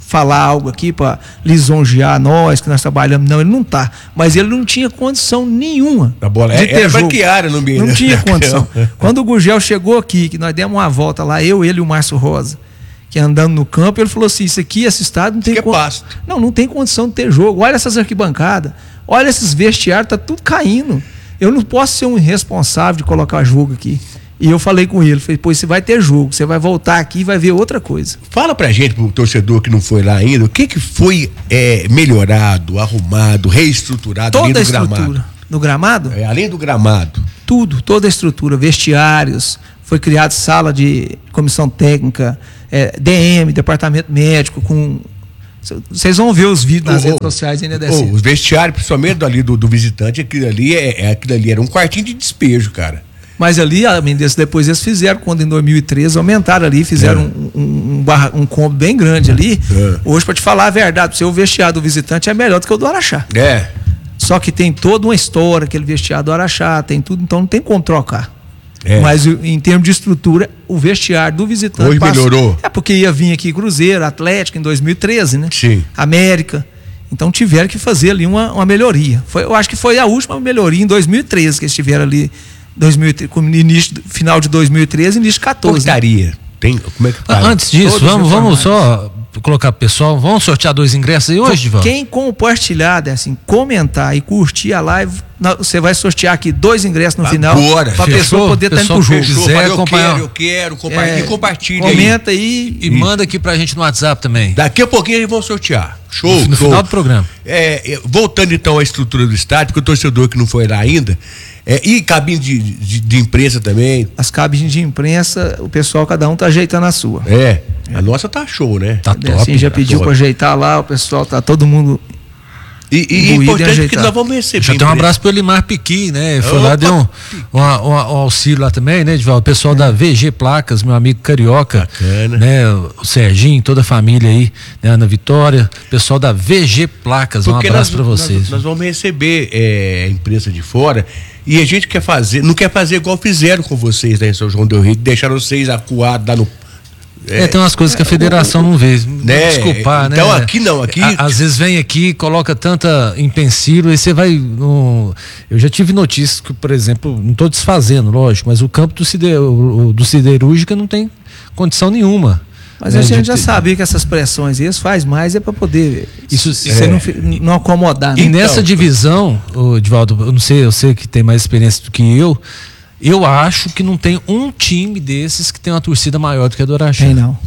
Speaker 4: falar algo aqui para lisonjear nós, que nós trabalhamos. Não, ele não tá. Mas ele não tinha condição nenhuma.
Speaker 1: A bola
Speaker 4: de
Speaker 1: é,
Speaker 4: ter
Speaker 1: era
Speaker 4: jogo.
Speaker 1: banqueária no meio.
Speaker 4: Não
Speaker 1: né?
Speaker 4: tinha condição. Quando o Gurgel chegou aqui, que nós demos uma volta lá, eu, ele e o Márcio Rosa, que andando no campo, ele falou assim: isso aqui, esse estado não tem
Speaker 1: que é
Speaker 4: con-
Speaker 1: pasto.
Speaker 4: Não, não tem condição de ter jogo. Olha essas arquibancadas, olha esses vestiários, tá tudo caindo. Eu não posso ser um irresponsável de colocar jogo aqui. E eu falei com ele, falei, pô, você vai ter jogo, você vai voltar aqui e vai ver outra coisa.
Speaker 1: Fala pra gente, pro torcedor que não foi lá ainda, o que que foi é, melhorado, arrumado, reestruturado além
Speaker 4: Toda a
Speaker 1: do gramado?
Speaker 4: estrutura. No gramado?
Speaker 1: É, além do gramado.
Speaker 4: Tudo, toda a estrutura, vestiários, foi criada sala de comissão técnica, é, D M, departamento médico, com... Vocês vão ver os vídeos nas
Speaker 1: Oh,
Speaker 4: redes
Speaker 1: oh,
Speaker 4: sociais ainda
Speaker 1: oh,
Speaker 4: desse.
Speaker 1: os vestiários, principalmente ali do, do visitante, aquilo ali, é, é, aquilo ali era um quartinho de despejo, cara.
Speaker 4: Mas ali, além desse, depois eles fizeram, quando em dois mil e treze aumentaram ali, fizeram
Speaker 1: É.
Speaker 4: um, um, um, barra, um combo bem grande ali.
Speaker 1: É.
Speaker 4: Hoje, para te falar a verdade, o seu vestiário do visitante é melhor do que o do Araxá.
Speaker 1: É.
Speaker 4: Só que tem toda uma história, aquele vestiário do Araxá, tem tudo, então não tem como trocar.
Speaker 1: É.
Speaker 4: Mas o- em termos de estrutura, o vestiário do visitante
Speaker 1: Hoje melhorou.
Speaker 4: É porque ia vir aqui Cruzeiro, Atlético em dois mil e treze, né?
Speaker 1: Sim.
Speaker 4: América. Então tiveram que fazer ali uma, uma melhoria. Foi, eu acho que foi a última melhoria em dois mil e treze que eles tiveram ali, dois mil e treze, com início, final de dois mil e treze e início de quatorze. né?
Speaker 1: Portaria. Tem, como é que tá?
Speaker 3: Antes disso,
Speaker 4: Todos
Speaker 3: vamos, vamos
Speaker 4: reformados.
Speaker 3: só colocar pro pessoal, vamos sortear dois ingressos aí hoje, Divaldo?
Speaker 4: Quem compartilhar, assim, comentar e curtir a live, na- você vai sortear aqui dois ingressos no final.
Speaker 1: Agora.
Speaker 4: Pra
Speaker 3: Fechou?
Speaker 4: pessoa poder estar indo
Speaker 3: Pessoal
Speaker 4: pro jogo.
Speaker 3: fechou.
Speaker 1: Quiser
Speaker 3: quiser
Speaker 1: eu
Speaker 3: acompanhar-
Speaker 1: quero, eu quero, compartilha,
Speaker 4: É,
Speaker 1: compartilha aí.
Speaker 4: comenta aí.
Speaker 3: E manda aqui pra gente no WhatsApp também.
Speaker 1: Daqui a pouquinho eles vão sortear. Show,
Speaker 3: No
Speaker 1: show.
Speaker 3: final do programa.
Speaker 1: É, é, voltando então à estrutura do estádio, porque o torcedor que não foi lá ainda, é, e cabine de, de, de imprensa também.
Speaker 4: As cabines de imprensa, o pessoal, cada um tá ajeitando a sua.
Speaker 1: É, a nossa tá show, né?
Speaker 3: Tá top.
Speaker 4: assim, já
Speaker 1: tá
Speaker 4: pediu
Speaker 1: top.
Speaker 4: para ajeitar lá, o pessoal tá todo mundo.
Speaker 1: E, e é
Speaker 4: Moído e
Speaker 1: importante que
Speaker 4: ajeitado.
Speaker 1: nós vamos receber.
Speaker 3: Já tem um
Speaker 1: imprensa.
Speaker 3: abraço pro Elimar Piqui, né? Foi
Speaker 1: Opa,
Speaker 3: lá, deu um, uma- uma- um auxílio lá também, né, Divaldo? O pessoal da V G Placas, meu amigo carioca,
Speaker 1: Bacana.
Speaker 3: né? O Serginho, toda a família aí, né? Ana Vitória, pessoal da V G Placas, um
Speaker 1: Porque
Speaker 3: abraço
Speaker 1: nós,
Speaker 3: pra vocês.
Speaker 1: Nós, nós vamos receber é, a imprensa de fora e a gente quer fazer, não quer fazer igual fizeram com vocês né, em São João del Rei, que deixaram vocês acuados lá no.
Speaker 3: É, tem umas coisas que a federação não vê.
Speaker 1: Né?
Speaker 3: Desculpar, né?
Speaker 1: Então, aqui não, aqui-
Speaker 3: A- às vezes vem aqui, coloca tanta empecilho, aí você vai. No... Eu já tive notícias que, por exemplo, não estou desfazendo, lógico, mas o campo do, Sider... o- do Siderúrgica não tem condição nenhuma.
Speaker 4: Mas
Speaker 3: né,
Speaker 4: a gente
Speaker 3: de
Speaker 4: já
Speaker 3: ter-
Speaker 4: sabia que essas pressões, eles faz mais é para poder
Speaker 3: Isso-
Speaker 4: você
Speaker 3: é.
Speaker 4: não, fi- não acomodar.
Speaker 3: E
Speaker 4: Né?
Speaker 1: Então,
Speaker 3: nessa divisão, ô, Divaldo, eu não sei, eu sei que tem mais experiência do que eu. Eu acho que não tem um time desses que tem uma torcida maior do que a do Araxá.
Speaker 4: Tem não.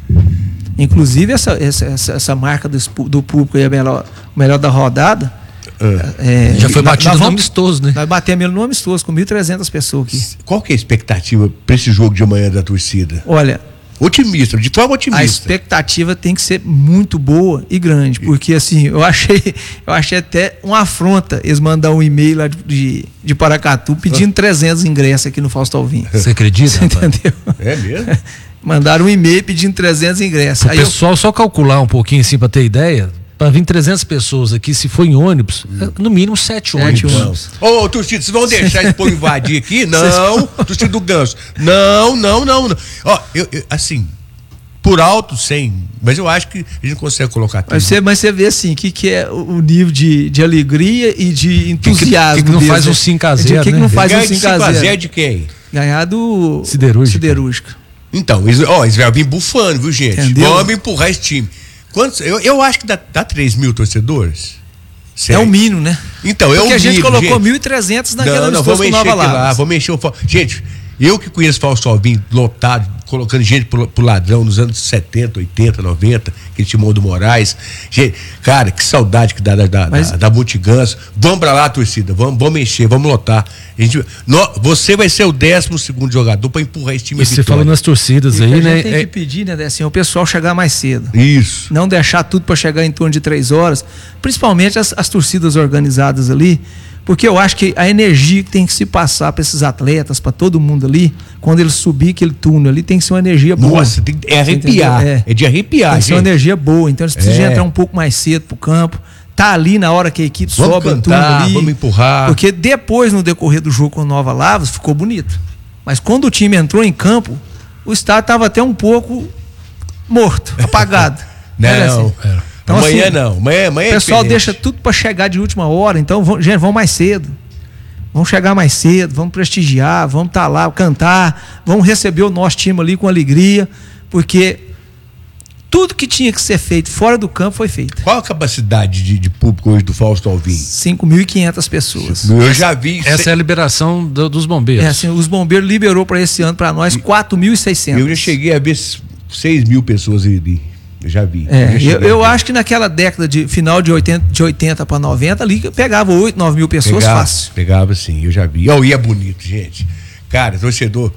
Speaker 4: Inclusive essa, essa, essa, essa marca do, espu- do público aí, a melhor, o melhor da rodada. é,
Speaker 3: Já foi
Speaker 4: nós-
Speaker 3: batido
Speaker 4: nós
Speaker 3: no
Speaker 4: vamos-
Speaker 3: amistoso, né?
Speaker 4: Nós batemos ele no amistoso com mil e trezentas pessoas aqui.
Speaker 1: Qual que é a expectativa para esse jogo de amanhã da torcida?
Speaker 4: Olha,
Speaker 1: Otimista, de forma
Speaker 4: a
Speaker 1: otimista.
Speaker 4: expectativa tem que ser muito boa e grande, porque assim, eu achei, eu achei até uma afronta eles mandar um e-mail lá de, de, de Paracatu pedindo trezentos ingressos aqui no Fausto Alvim.
Speaker 3: Você acredita?
Speaker 4: Você
Speaker 3: rapaz?
Speaker 4: entendeu?
Speaker 1: É mesmo?
Speaker 4: Mandaram um e-mail pedindo trezentos ingressos.
Speaker 3: O
Speaker 4: Aí eu,
Speaker 3: pessoal só calcular um pouquinho assim para ter ideia, para vir trezentas pessoas aqui, se for em ônibus, é no mínimo sete
Speaker 4: Sete
Speaker 3: ônibus.
Speaker 4: ônibus.
Speaker 1: Ô, ô, torcida, vocês vão deixar esse povo invadir aqui? Não, torcida do Ganso. Não, não, não, não. Ó, eu, eu, assim, por alto, sem. Mas eu acho que a gente consegue colocar tudo.
Speaker 4: mas, você, mas você vê assim, o que, que é o o nível de, de alegria e de entusiasmo.
Speaker 3: que que não
Speaker 4: deles,
Speaker 3: faz um
Speaker 4: né?
Speaker 3: cinco a
Speaker 4: De-
Speaker 3: zero,
Speaker 4: que que
Speaker 3: né?
Speaker 4: não faz um
Speaker 1: Ganha de
Speaker 4: cinco a
Speaker 1: cinco a zero
Speaker 4: zero?
Speaker 1: de quem?
Speaker 4: Ganhar do
Speaker 3: Siderúrgica.
Speaker 4: Siderúrgica.
Speaker 1: Então, eles, ó, eles vão vir bufando, viu, gente?
Speaker 4: Entendeu?
Speaker 1: Vamos empurrar esse time. Quantos, eu, eu acho que dá, dá três mil torcedores.
Speaker 4: É
Speaker 1: Certo?
Speaker 4: o mínimo, né?
Speaker 1: Então, é o
Speaker 4: Porque a gente
Speaker 1: mínimo,
Speaker 4: colocou
Speaker 1: gente.
Speaker 4: mil e trezentos naquela
Speaker 1: Não, não,
Speaker 4: amistoso
Speaker 1: vamos
Speaker 4: com
Speaker 1: encher
Speaker 4: Nova
Speaker 1: aqui lá,
Speaker 4: Lavras.
Speaker 1: vamos encher o. fo- Gente, eu que conheço Fausto Alvim lotado, colocando gente pro, pro ladrão nos anos setenta, oitenta, noventa, aquele Timão do Moraes. Gente, cara, que saudade que dá da, da,
Speaker 4: Mas-
Speaker 1: da, da Multiganso. Vamos pra lá, torcida, vamos, vamos encher, vamos lotar. A gente, nó- você vai ser o décimo segundo jogador pra empurrar esse time
Speaker 3: E
Speaker 1: à
Speaker 3: você
Speaker 1: vitória.
Speaker 3: falou nas torcidas
Speaker 4: E o que
Speaker 3: aí,
Speaker 4: a
Speaker 3: né?
Speaker 4: gente tem
Speaker 3: É-
Speaker 4: que pedir, né, assim, o pessoal chegar mais cedo.
Speaker 1: Isso.
Speaker 4: Não deixar tudo para chegar em torno de três horas, principalmente as, as torcidas organizadas ali, porque eu acho que a energia que tem que se passar para esses atletas, para todo mundo ali, quando eles subir aquele túnel ali, tem que ser uma energia boa.
Speaker 1: Nossa, tem, é
Speaker 4: Você
Speaker 1: arrepiar.
Speaker 4: entendeu?
Speaker 1: É. de arrepiar,
Speaker 4: Tem que ser uma
Speaker 1: gente.
Speaker 4: energia boa, então eles precisam
Speaker 1: É.
Speaker 4: entrar um pouco mais cedo pro campo, tá ali na hora que a equipe
Speaker 1: Vamos
Speaker 4: sobe o
Speaker 1: cantar,
Speaker 4: túnel ali.
Speaker 1: vamos empurrar.
Speaker 4: Porque depois, no decorrer do jogo com o Nova Lavras, ficou bonito. Mas quando o time entrou em campo, o estádio estava até um pouco morto, apagado.
Speaker 1: Não,
Speaker 4: Era assim.
Speaker 1: era.
Speaker 4: Então,
Speaker 1: amanhã
Speaker 4: assim,
Speaker 1: não. Amanhã, amanhã
Speaker 4: o pessoal
Speaker 1: é
Speaker 4: deixa tudo para chegar de última hora, então, vão, gente, vão mais cedo. Vamos chegar mais cedo, vamos prestigiar, vamos estar tá lá, cantar, vamos receber o nosso time ali com alegria, porque tudo que tinha que ser feito fora do campo foi feito.
Speaker 1: Qual a capacidade de, de público hoje do Fausto Alvim?
Speaker 4: cinco mil e quinhentas pessoas.
Speaker 1: Eu já vi.
Speaker 3: Essa
Speaker 1: se...
Speaker 3: é a liberação do, dos bombeiros.
Speaker 4: É assim, os bombeiros liberou para esse ano para nós quatro mil e seiscentos.
Speaker 1: Eu já cheguei a ver seis mil pessoas ali. Eu já vi.
Speaker 4: É,
Speaker 1: já
Speaker 4: eu, eu acho que naquela década de final de oitenta, de oitenta para noventa ali pegava oito, nove mil pessoas
Speaker 1: pegava,
Speaker 4: fácil.
Speaker 1: Pegava sim, eu já vi. Oh, e é bonito, gente. Cara, torcedor,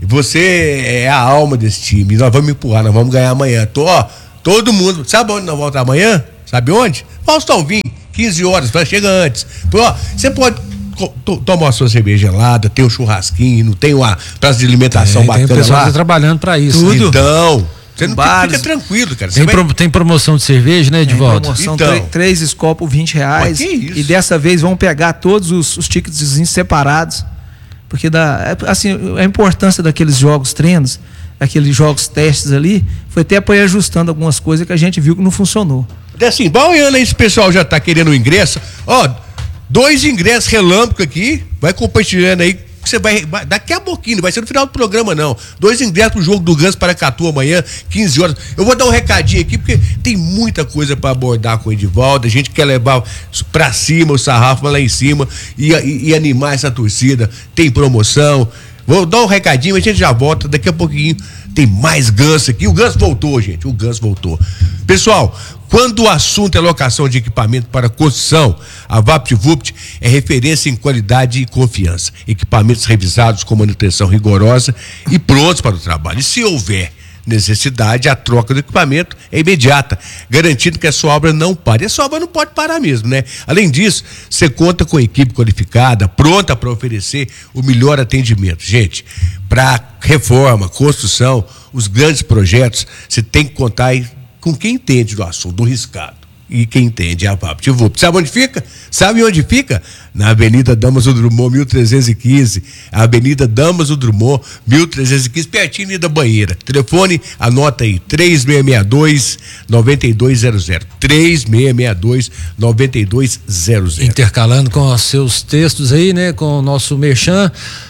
Speaker 1: você é a alma desse time. Nós vamos empurrar, nós vamos ganhar amanhã. Tô, ó, todo mundo. Sabe onde nós vamos estar amanhã? Sabe onde? Fausto Alvim, quinze horas, nós chega antes. Ó, você pode tomar a sua cerveja gelada, tem um churrasquinho, não tem uma praça de alimentação
Speaker 3: é,
Speaker 1: bacana
Speaker 3: tem o pessoal
Speaker 1: lá.
Speaker 3: que tá trabalhando para isso.
Speaker 1: Tudo. Então, você não
Speaker 4: bares,
Speaker 1: fica tranquilo, cara. Você
Speaker 3: tem,
Speaker 1: vai...
Speaker 3: pro, tem promoção de cerveja, né, Edvaldo?
Speaker 4: Tem promoção,
Speaker 1: então,
Speaker 4: três Skol por vinte reais.
Speaker 1: Mas que isso?
Speaker 4: E dessa vez vão pegar todos os, os tickets separados. Porque dá, assim, a importância daqueles jogos treinos, aqueles jogos testes ali, foi até para ir ajustando algumas coisas que a gente viu que não funcionou.
Speaker 1: Assim, olhando aí, esse pessoal já tá querendo o ingresso. Ó, dois ingressos relâmpago aqui, vai compartilhando aí. Você vai, vai, daqui a pouquinho, não vai ser no final do programa não. Dois ingressos pro jogo do Ganso Paracatu amanhã, quinze horas. Eu vou dar um recadinho aqui, porque tem muita coisa para abordar com o Edivaldo. A gente quer levar pra cima o sarrafo, lá em cima e, e, e animar essa torcida. Tem promoção. Vou dar um recadinho, a gente já volta daqui a pouquinho. Tem mais Ganso aqui. O Ganso voltou, gente. O Ganso voltou. Pessoal, quando o assunto é locação de equipamento para construção, a VaptVupt é referência em qualidade e confiança. Equipamentos revisados com manutenção rigorosa e prontos para o trabalho. E se houver necessidade, a troca do equipamento é imediata, garantindo que a sua obra não pare. E a sua obra não pode parar mesmo, né? Além disso, você conta com equipe qualificada, pronta para oferecer o melhor atendimento. Gente, para reforma, construção, os grandes projetos, você tem que contar aí com quem entende do assunto, do riscado. E quem entende é a VaptVupt. Sabe onde fica? Sabe onde fica? Na Avenida Damaso Drummond, mil trezentos e quinze. Avenida Damaso Drummond, mil trezentos e quinze, pertinho ali da banheira. Telefone, anota aí, três seis seis dois, nove dois zero zero. três seis seis dois, nove dois zero zero.
Speaker 3: Intercalando com os seus textos aí, né? Com o nosso merchan.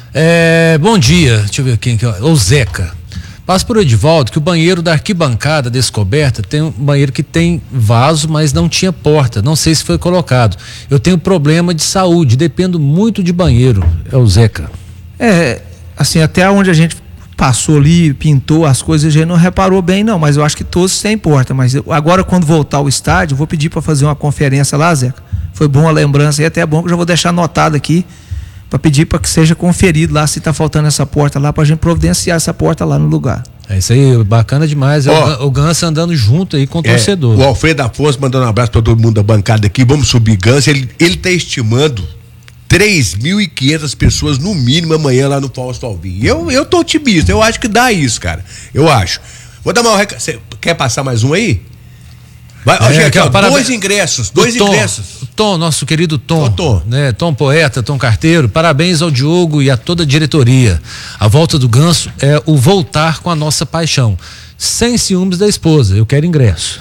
Speaker 3: É, bom dia, deixa eu ver quem que é. O Zeca. Passa por Edivaldo que o banheiro da arquibancada descoberta tem um banheiro que tem vaso, mas não tinha porta. Não sei se foi colocado. Eu tenho problema de saúde, dependo muito de banheiro. É o Zeca.
Speaker 4: É, assim, até onde a gente passou ali, pintou as coisas, a gente não reparou bem, não. Mas eu acho que todos têm porta. Mas eu, agora, quando voltar ao estádio, vou pedir para fazer uma conferência lá, Zeca. Foi boa a lembrança e até é bom que eu já vou deixar anotado aqui, para pedir para que seja conferido lá se está faltando essa porta lá, para a gente providenciar essa porta lá no lugar.
Speaker 3: É isso aí, bacana demais. É
Speaker 1: oh,
Speaker 3: o, o Ganso andando junto aí com o
Speaker 1: é,
Speaker 3: torcedor.
Speaker 1: O Alfredo Afonso mandando um abraço para todo mundo da bancada aqui. Vamos subir Ganso. Ele, ele tá estimando três mil e quinhentas pessoas no mínimo amanhã lá no Fausto Alvim. Eu, eu tô otimista, eu acho que dá isso, cara. Eu acho. Vou dar uma reca... Você quer passar mais um aí? Vai, ó,
Speaker 3: É,
Speaker 1: gente,
Speaker 3: aqui, ó,
Speaker 1: ó,
Speaker 3: parabéns.
Speaker 1: dois ingressos, dois
Speaker 3: O Tom,
Speaker 1: ingressos.
Speaker 3: o Tom, nosso querido Tom,
Speaker 1: Ô, Tom.
Speaker 3: né? Tom Poeta, Tom Carteiro, parabéns ao Diogo e a toda a diretoria. A volta do Ganso é o voltar com a nossa paixão. Sem ciúmes da esposa, eu quero ingresso.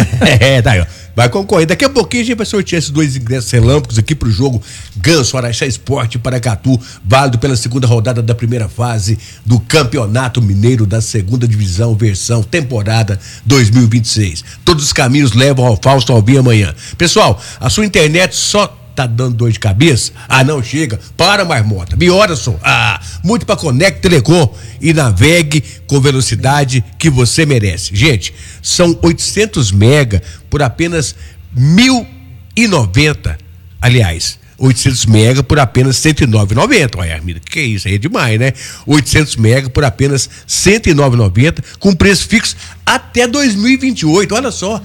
Speaker 1: É, tá aí, ó. Vai concorrer. Daqui a pouquinho a gente vai sortear esses dois ingressos relâmpagos aqui pro jogo Ganso Araxá Esporte Paracatu, válido pela segunda rodada da primeira fase do Campeonato Mineiro da Segunda Divisão, versão temporada dois mil e vinte e seis. Todos os caminhos levam ao Fausto Alvim amanhã. Pessoal, a sua internet só tá dando dor de cabeça? Ah, não, chega. Para, marmota. Biorson. Ah, muito pra Conect Telecom e navegue com velocidade que você merece. Gente, são oitocentos mega por apenas mil e noventa. Aliás, oitocentos mega por apenas cento e nove reais e noventa centavos. Olha, Armida, que isso aí é demais, né? oitocentos mega por apenas cento e nove reais e noventa centavos, com preço fixo até dois mil e vinte e oito. Olha só.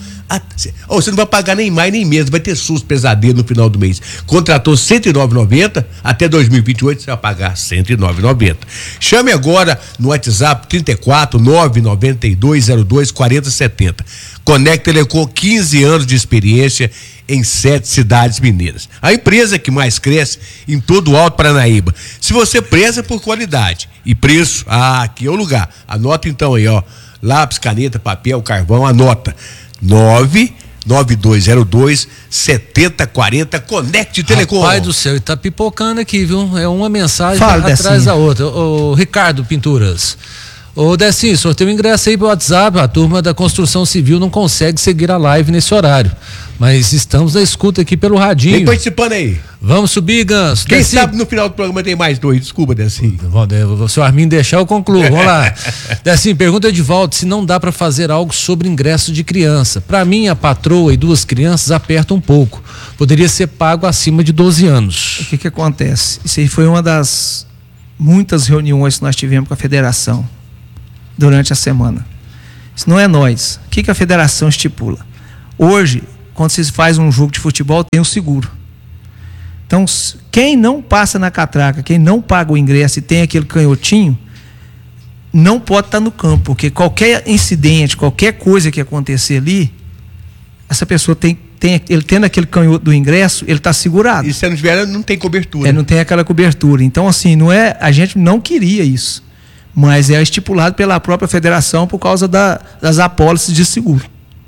Speaker 1: Oh, você não vai pagar nem mais nem menos, vai ter SUS pesadelo no final do mês. Contratou cento e nove reais e noventa centavos, até dois mil e vinte e oito você vai pagar cento e nove reais e noventa centavos. Chame agora no WhatsApp trinta e quatro, nove nove dois zero dois, quarenta e setenta. Conect Telecom, quinze anos de experiência em sete cidades mineiras. A empresa que mais cresce em todo o Alto Paranaíba. Se você preza por qualidade e preço, ah, aqui é o lugar. Anota então aí, ó. Lápis, caneta, papel, carvão, anota. nove nove dois zero dois sete zero quatro zero. Conecte Telecom.
Speaker 3: Pai do céu, ele tá pipocando aqui, viu? É uma mensagem
Speaker 4: Fala,
Speaker 3: atrás
Speaker 4: Decinho.
Speaker 3: da outra. O Ricardo Pinturas. Ô, Decinho, sorteio o ingresso aí pro WhatsApp. A turma da construção civil não consegue seguir a live nesse horário. Mas estamos na escuta aqui pelo radinho.
Speaker 1: Vem participando aí.
Speaker 3: Vamos subir, Ganso.
Speaker 1: Quem
Speaker 3: Decinho.
Speaker 1: sabe no final do programa tem mais dois. Desculpa, Decinho.
Speaker 3: Se o Armin deixar, eu concluo. Vamos lá. Decinho, pergunta de volta se não dá para fazer algo sobre ingresso de criança. Para mim, a patroa e duas crianças apertam um pouco. Poderia ser pago acima de doze anos.
Speaker 4: O que que acontece? Isso aí foi uma das muitas reuniões que nós tivemos com a federação durante a semana. Isso não é nós. O que que a federação estipula? Hoje, quando se faz um jogo de futebol, tem o seguro. Então, quem não passa na catraca, quem não paga o ingresso e tem aquele canhotinho, não pode estar no campo, porque qualquer incidente, qualquer coisa que acontecer ali, essa pessoa tem, tem ele tendo aquele canhoto do ingresso, ele está segurado.
Speaker 1: E se não tiver, não tem cobertura.
Speaker 4: É, não tem aquela cobertura. Então, assim, não é, a gente não queria isso, mas é estipulado pela própria federação por causa da, das apólices de seguro.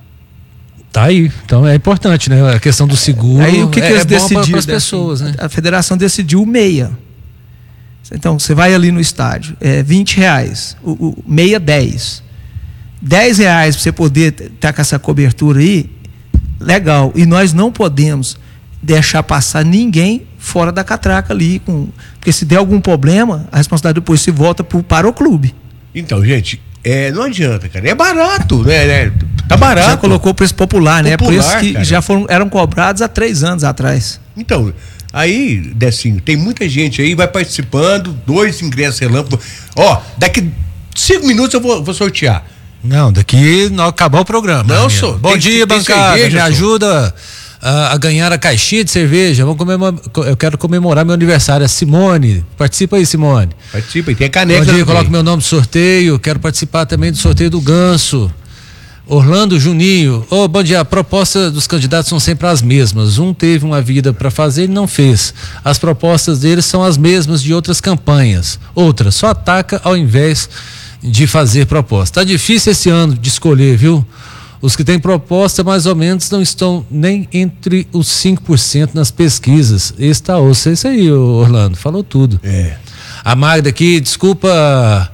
Speaker 3: Tá aí. Então é importante, né? A questão do seguro.
Speaker 4: Aí o que,
Speaker 3: é,
Speaker 4: que eles
Speaker 3: é
Speaker 4: decidiram?
Speaker 3: para as
Speaker 4: né?
Speaker 3: pessoas, né?
Speaker 4: A federação decidiu meia. Então, você vai ali no estádio, é vinte reais, o, o meia dez. dez reais para você poder estar com essa cobertura aí, legal. E nós não podemos deixar passar ninguém fora da catraca ali, com, porque se der algum problema, a responsabilidade depois se volta pro, para o clube.
Speaker 1: Então, gente, é, não adianta, cara. É barato, né? né? Tá barato.
Speaker 4: Já colocou o preço popular, né?
Speaker 1: Popular,
Speaker 4: Preços que
Speaker 1: cara.
Speaker 4: já foram, eram cobrados há três anos atrás.
Speaker 1: Então, aí, Decinho, tem muita gente aí, vai participando, dois ingressos relâmpago. Ó, daqui cinco minutos eu vou, vou sortear.
Speaker 3: Não, daqui não acabar o programa.
Speaker 1: Não,
Speaker 3: amigo.
Speaker 1: sou.
Speaker 3: Bom
Speaker 1: Tem-
Speaker 3: dia,
Speaker 1: tem
Speaker 3: bancada.
Speaker 1: cerveja,
Speaker 3: Me
Speaker 1: sou.
Speaker 3: ajuda a, a ganhar a caixinha de cerveja. Vamos comemorar, eu quero comemorar meu aniversário. A Simone. Participa aí, Simone.
Speaker 1: Participa, e tem a caneca.
Speaker 3: Bom dia,
Speaker 1: também.
Speaker 3: coloco meu nome no sorteio. Quero participar também do sorteio do Ganso. Orlando Juninho. Ô, bom dia. A proposta dos candidatos são sempre as mesmas. Um teve uma vida para fazer e não fez. As propostas deles são as mesmas de outras campanhas. Outra, só ataca ao invés de fazer proposta. Tá difícil esse ano de escolher, viu? Os que têm proposta, mais ou menos, não estão nem entre os cinco por cento nas pesquisas. Esse tá osso. É isso aí, Orlando. Falou tudo.
Speaker 1: É.
Speaker 3: A Magda aqui, desculpa.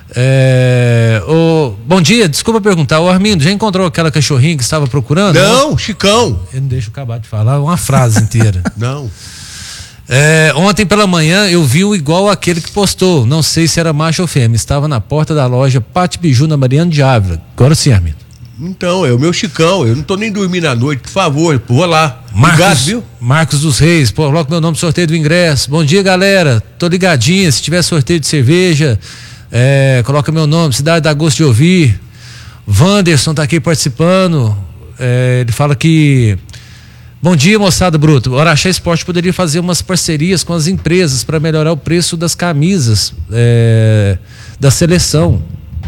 Speaker 3: É, ô, bom dia, desculpa perguntar. O Armindo, já encontrou aquela cachorrinha que estava procurando?
Speaker 1: Não, Chicão.
Speaker 3: Eu não deixo eu acabar de falar uma frase inteira.
Speaker 1: Não.
Speaker 3: É, ontem pela manhã eu vi o igual aquele que postou. Não sei se era macho ou fêmea. Estava na porta da loja Pati Biju na Mariano de Ávila. Agora sim, Armindo.
Speaker 1: Então, é o meu Chicão. Eu não tô nem dormindo à noite, por favor, vou lá.
Speaker 3: Marcos,
Speaker 1: Obrigado, viu?
Speaker 3: Marcos dos Reis, pô, coloca meu nome no sorteio do ingresso. Bom dia, galera. Tô ligadinha. Se tiver sorteio de cerveja, é, coloca meu nome. Cidade dá gosto de ouvir. Wanderson tá aqui participando. É, ele fala que. Bom dia, moçada bruta. O Araxá Esporte poderia fazer umas parcerias com as empresas para melhorar o preço das camisas é, da seleção.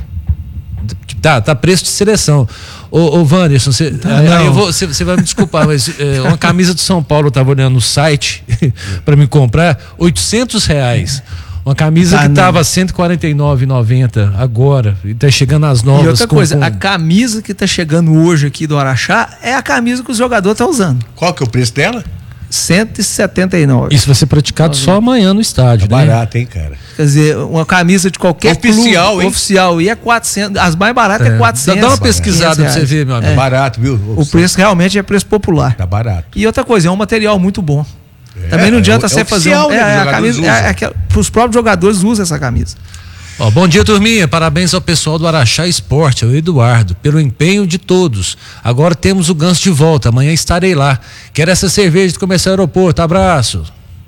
Speaker 3: Tá, tá preço de seleção. Ô, ô Wanderson, você ah, vai me desculpar, mas é, uma camisa do São Paulo eu tava olhando no site para me comprar, oitocentos reais. Uma camisa
Speaker 4: tá,
Speaker 3: que
Speaker 4: não.
Speaker 3: tava cento e quarenta e nove reais e noventa centavos agora, e tá chegando as novas.
Speaker 4: E outra
Speaker 3: com,
Speaker 4: coisa,
Speaker 3: com...
Speaker 4: a camisa que tá chegando hoje aqui do Araxá é a camisa que os jogadores estão usando.
Speaker 1: Qual que é o preço dela?
Speaker 4: cento e setenta e nove.
Speaker 3: Isso vai ser praticado só amanhã no estádio,
Speaker 1: Tá
Speaker 3: né?
Speaker 1: barato, hein, cara?
Speaker 4: Quer dizer, uma camisa de qualquer
Speaker 1: Oficial,
Speaker 4: clube
Speaker 1: hein?
Speaker 4: oficial e é quatrocentos, as mais baratas é,
Speaker 3: É.
Speaker 4: quatrocentos.
Speaker 3: Dá uma pesquisada pra você ver, meu amigo.
Speaker 1: Tá barato, viu?
Speaker 4: O preço realmente é preço popular.
Speaker 1: Tá barato.
Speaker 4: E outra coisa, é um material muito bom.
Speaker 1: É,
Speaker 4: Também não adianta
Speaker 1: é,
Speaker 4: você
Speaker 1: é
Speaker 4: fazer
Speaker 1: oficial,
Speaker 4: um,
Speaker 1: né,
Speaker 4: é,
Speaker 1: que os
Speaker 4: é, a
Speaker 1: jogadores
Speaker 4: camisa, é,
Speaker 1: usam.
Speaker 4: é, aquela- os próprios jogadores usam essa camisa.
Speaker 3: Ó, bom dia, turminha. Parabéns ao pessoal do Araxá Esporte, ao Eduardo, pelo empenho de todos. Agora temos o Ganso de volta. Amanhã estarei lá. Quero essa cerveja de começar o aeroporto. Abraço.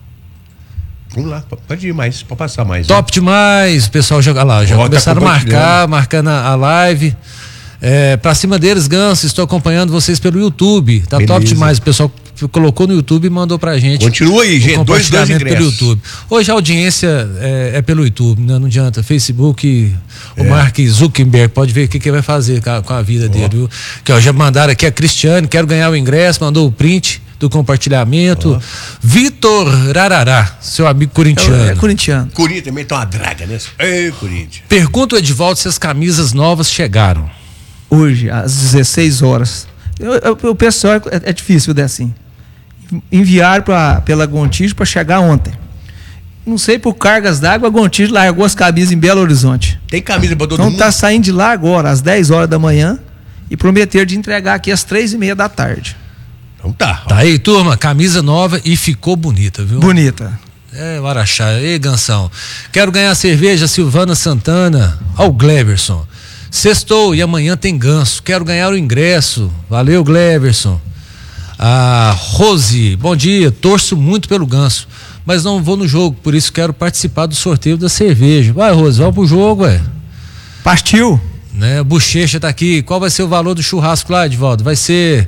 Speaker 1: Vamos lá, pode ir mais, pode passar mais.
Speaker 3: Top demais. O pessoal joga lá. Já
Speaker 1: Ó, tá
Speaker 3: começaram a marcar,
Speaker 1: compartilhando.
Speaker 3: marcando a, a live. É, pra cima deles, Ganso. Estou acompanhando vocês pelo YouTube. Tá
Speaker 1: Beleza.
Speaker 3: top demais. O pessoal colocou no YouTube e mandou pra gente.
Speaker 1: Continua aí,
Speaker 3: o
Speaker 1: gente. Dois, dois
Speaker 3: compartilhamento pelo
Speaker 1: ingressos.
Speaker 3: YouTube. Hoje a audiência é, é pelo YouTube, né? Não adianta. Facebook, o
Speaker 1: É.
Speaker 3: Mark Zuckerberg pode ver o que, que vai fazer com a, com a vida dele, viu? Que ó, já mandaram aqui a Cristiane, quero ganhar o ingresso, mandou o print do compartilhamento.
Speaker 1: Ó.
Speaker 3: Vitor Rarará, seu amigo corintiano.
Speaker 4: É, é corintiano.
Speaker 1: Corinthians também tá uma draga, né? Ei, Corinthians.
Speaker 3: Pergunta o Edivaldo se as camisas novas chegaram.
Speaker 4: Hoje, às dezesseis horas, O pessoal é, é difícil, né, assim. Enviaram pra, pela Gontijo para chegar ontem. Não sei por cargas d'água, a Gontijo largou as camisas em Belo Horizonte.
Speaker 1: Tem camisa para todo
Speaker 4: então
Speaker 1: mundo?
Speaker 4: Então tá saindo de lá agora, às dez horas da manhã, e prometeram de entregar aqui às três e meia da tarde.
Speaker 1: Então tá.
Speaker 3: Tá aí, turma, camisa nova e ficou bonita, viu?
Speaker 4: Bonita.
Speaker 3: É, o Araxá. Ei, Gansão. Quero ganhar cerveja Silvana Santana ao Gleverson. Sextou e amanhã tem ganso. Quero ganhar o ingresso. Valeu, Gleverson. A Rose, bom dia. Torço muito pelo ganso, mas não vou no jogo, por isso quero participar do sorteio da cerveja. Vai, Rose, vai pro jogo, ué.
Speaker 4: Partiu.
Speaker 3: Né, Bochecha tá aqui. Qual vai ser o valor do churrasco lá, Edvaldo? Vai ser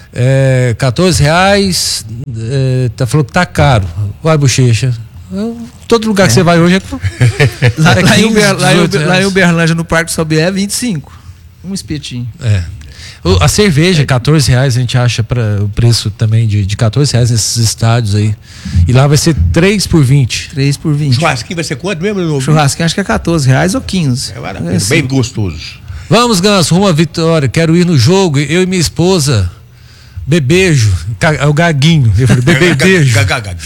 Speaker 3: é, quatorze reais. É, tá falando que tá caro. Vai, Bochecha. Todo lugar é. que você vai hoje é.
Speaker 4: lá, é lá, em Uber, lá, em, lá em Uberlândia, no Parque Sobié, é vinte e cinco. Um espetinho.
Speaker 3: É. A cerveja, quatorze reais, a gente acha para o preço também de, de quatorze reais nesses estádios aí. E lá vai ser três por vinte.
Speaker 4: três por vinte.
Speaker 1: Churrasquinho vai ser quanto mesmo?
Speaker 4: Churrasquinho acho que é quatorze reais ou quinze.
Speaker 1: É barato, é assim. Bem gostoso.
Speaker 3: Vamos, Ganso, rumo à vitória. Quero ir no jogo, eu e minha esposa. Bebejo. É o Gaguinho. Eu falei, bebejo.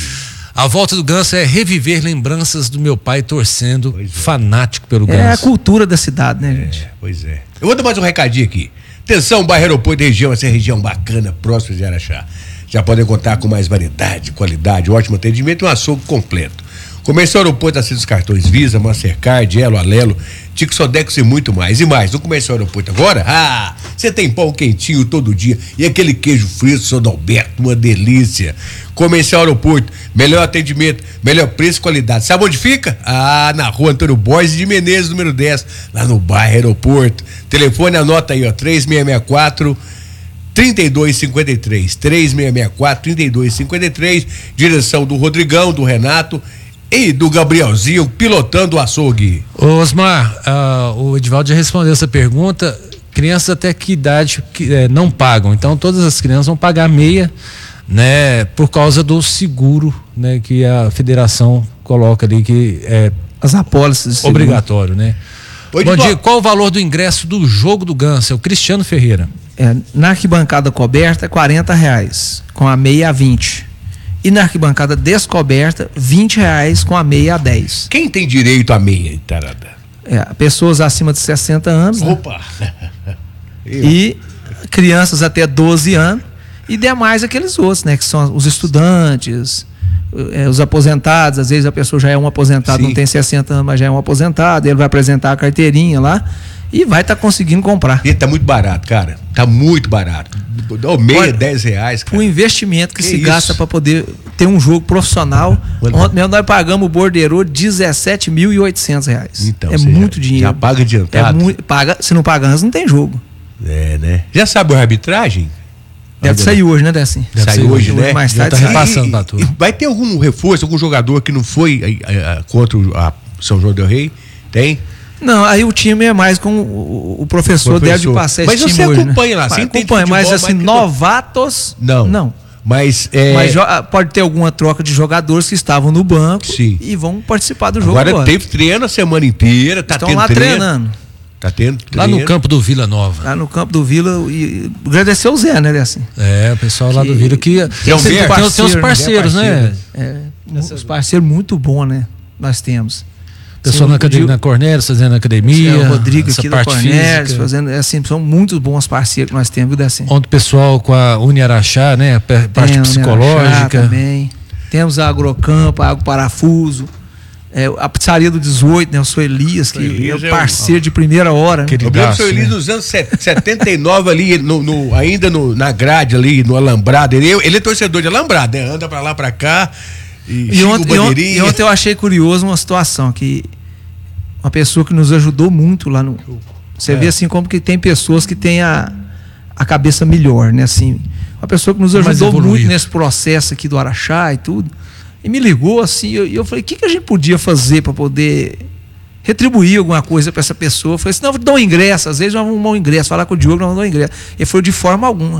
Speaker 3: A volta do Ganso é reviver lembranças do meu pai torcendo, é. fanático pelo Ganso.
Speaker 4: É a cultura da cidade, né, gente?
Speaker 1: É, pois é. Eu vou dar mais um recadinho aqui. Atenção, bairro Aeroporto e região, essa região bacana, próxima de Araxá. Já podem contar com mais variedade, qualidade, ótimo atendimento e um açougue completo. Comércio Aeroporto aceita os cartões Visa, Mastercard, Elo, Alelo, Tico Sodex e muito mais. E mais, no Comércio Aeroporto agora, ah, você tem pão quentinho todo dia e aquele queijo fresco Sodalberto, uma delícia. Comercial Aeroporto, melhor atendimento, melhor preço e qualidade. Sabe onde fica? Ah, na rua Antônio Borges de Menezes, número dez, lá no bairro Aeroporto. Telefone, anota aí, ó, três seis seis quatro, três dois cinco três, três seis seis quatro, três dois cinco três, direção do Rodrigão, do Renato e do Gabrielzinho, pilotando o açougue.
Speaker 3: Ô Osmar, uh, o Edvaldo já respondeu essa pergunta. Crianças até que idade que, eh, não pagam? Então todas as crianças vão pagar meia, né, por causa do seguro, né, que a federação coloca ali, que é
Speaker 4: as apólices
Speaker 3: obrigatório, né? Oi, bom dia, qual o valor do ingresso do jogo do Ganso? É o Cristiano Ferreira.
Speaker 4: É, na arquibancada coberta é quarenta reais, com a meia a vinte. E na arquibancada descoberta, vinte reais, com a meia a dez.
Speaker 1: Quem tem direito à meia, tarada?
Speaker 4: É, pessoas acima de sessenta anos.
Speaker 1: Opa!
Speaker 4: Né? E crianças até doze anos. E demais aqueles outros, né? Que são os estudantes, é, os aposentados. Às vezes a pessoa já é um aposentado, Sim. não tem sessenta anos, mas já é um aposentado. Ele vai apresentar a carteirinha lá e vai estar tá conseguindo comprar.
Speaker 1: E tá muito barato, cara. Tá muito barato. Oh, meia, dez reais, cara.
Speaker 4: O investimento que, que se é gasta para poder ter um jogo profissional. Mano. Ontem mesmo nós pagamos o borderô dezessete mil e oitocentos reais.
Speaker 1: Então,
Speaker 4: é muito dinheiro.
Speaker 1: Já paga adiantado.
Speaker 4: É muito, paga, se não pagar antes, não tem jogo.
Speaker 1: É, né? Já sabe a arbitragem?
Speaker 4: Deve sair hoje, né, Dessim?
Speaker 1: Deve sair hoje, hoje, né?
Speaker 4: Mais tarde
Speaker 3: tá repassando pra tudo.
Speaker 1: Vai ter algum reforço, algum jogador que não foi a, a, contra o a São João del Rei? Tem?
Speaker 4: Não, aí o time é mais com o, o professor, professor deve passar esse
Speaker 1: mas
Speaker 4: time
Speaker 1: você
Speaker 4: hoje,
Speaker 1: acompanha
Speaker 4: né?
Speaker 1: lá, você
Speaker 4: acompanha, mas assim, novatos,
Speaker 1: não.
Speaker 4: Não.
Speaker 1: Mas, é...
Speaker 4: mas pode ter alguma troca de jogadores que estavam no banco.
Speaker 1: Sim.
Speaker 4: E vão participar do jogo
Speaker 1: agora.
Speaker 4: Agora
Speaker 1: teve treino a semana inteira, tá
Speaker 4: Estão
Speaker 1: tendo
Speaker 4: lá
Speaker 1: treino.
Speaker 4: treinando.
Speaker 1: Tá tendo treino.
Speaker 3: Lá no campo do Vila Nova.
Speaker 4: Lá no campo do Vila, e agradecer o Zé, né, assim.
Speaker 3: É, o pessoal lá
Speaker 4: que...
Speaker 3: do Vila que
Speaker 1: é
Speaker 3: tem,
Speaker 1: um
Speaker 3: tem,
Speaker 1: parceiro,
Speaker 3: tem os parceiros, né?
Speaker 4: É, uns parceiros muito bons, né? Nós temos.
Speaker 3: Pessoal na academia, na Cornélio, fazendo academia.
Speaker 4: É, o Rodrigo aqui da Cornélio,
Speaker 3: física.
Speaker 4: fazendo, assim, são muito bons parceiros que nós temos, viu, assim.
Speaker 3: Ontem o pessoal com a Uniaraxá, né? A parte Tem, psicológica.
Speaker 4: Também. Temos a Agrocampo, a Água Parafuso. É, a pizzaria do dezoito, né? O seu Elias, que Elias é parceiro é um... de primeira hora. Né?
Speaker 1: Eu lembro do seu Elias, né? Nos anos setenta e nove ali, no, no, ainda no, na grade ali, no Alambrado. Ele, ele é torcedor de Alambrado, né? Anda pra lá, pra cá. E,
Speaker 4: e, ontem, e, ontem, e ontem eu achei curioso uma situação que uma pessoa que nos ajudou muito lá no... Você é. vê assim como que tem pessoas que têm a, a cabeça melhor, né? Assim, uma pessoa que nos ajudou muito nesse processo aqui do Araxá e tudo. E me ligou assim, e eu, eu falei, o que, que a gente podia fazer para poder retribuir alguma coisa para essa pessoa? Eu falei assim, não, vou dar um ingresso, às vezes nós vamos dar um ingresso, falar com o Diogo, nós vamos dar um ingresso. Ele falou, de forma alguma,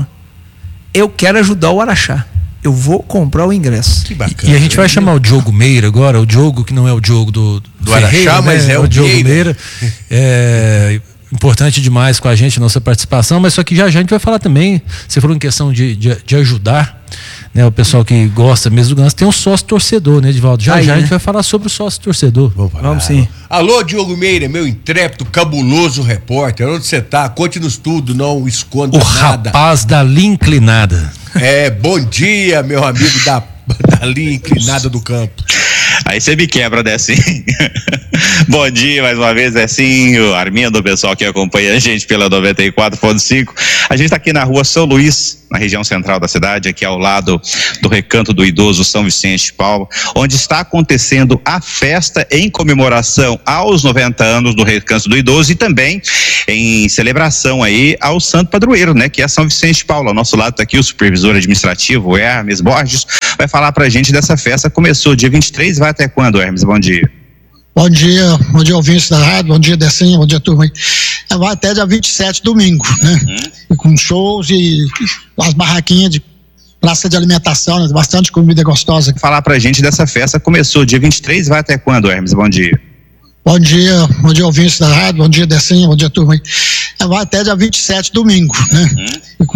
Speaker 4: eu quero ajudar o Araxá, eu vou comprar o ingresso.
Speaker 3: Que bacana. E a gente vai chamar o Diogo Meira agora, o Diogo que não é o Diogo do, do, do Araxá, né? Mas é o, o Diogo Meira. Meira. É, importante demais com a gente, nossa participação, mas só que já já a gente vai falar também, você falou em questão de, de, de ajudar, né, o pessoal que gosta mesmo do Ganso, tem um sócio torcedor, né, Edivaldo? Já
Speaker 4: Aí,
Speaker 3: já
Speaker 4: né?
Speaker 3: a gente vai falar sobre o sócio torcedor.
Speaker 1: Vamos falar.
Speaker 4: Vamos sim.
Speaker 1: Alô, Diogo Meira, meu intrépido, cabuloso repórter. Onde você tá? Conte-nos tudo, não esconda
Speaker 3: O
Speaker 1: nada.
Speaker 3: rapaz da linha inclinada.
Speaker 1: É, bom dia, meu amigo da, da linha inclinada do campo.
Speaker 5: Aí você me quebra, Decinho. Bom dia mais uma vez, Decinho, Armindo, o pessoal que acompanha a gente pela noventa e quatro ponto cinco. A gente está aqui na rua São Luís, na região central da cidade, aqui ao lado do Recanto do Idoso São Vicente de Paulo, onde está acontecendo a festa em comemoração aos noventa anos do Recanto do Idoso e também em celebração aí ao Santo Padroeiro, né, que é São Vicente de Paulo. Ao nosso lado está aqui o supervisor administrativo, Hermes Borges, vai falar pra gente dessa festa. Começou dia vinte e três, vai até quando, Hermes? Bom dia.
Speaker 6: Bom dia, bom dia ouvintes da rádio, bom dia Decinho, bom dia turma aí. Vai até dia vinte e sete, domingo, né? Uhum. E com shows e as barraquinhas de praça de alimentação, né? Bastante comida gostosa.
Speaker 5: Falar pra gente dessa festa. Começou dia vinte e três, vai até quando, Hermes? Bom dia.
Speaker 6: Bom dia, bom dia ouvintes da rádio, bom dia Decinho, bom dia turma aí. Vai até dia vinte e sete, domingo, né? Uhum. E com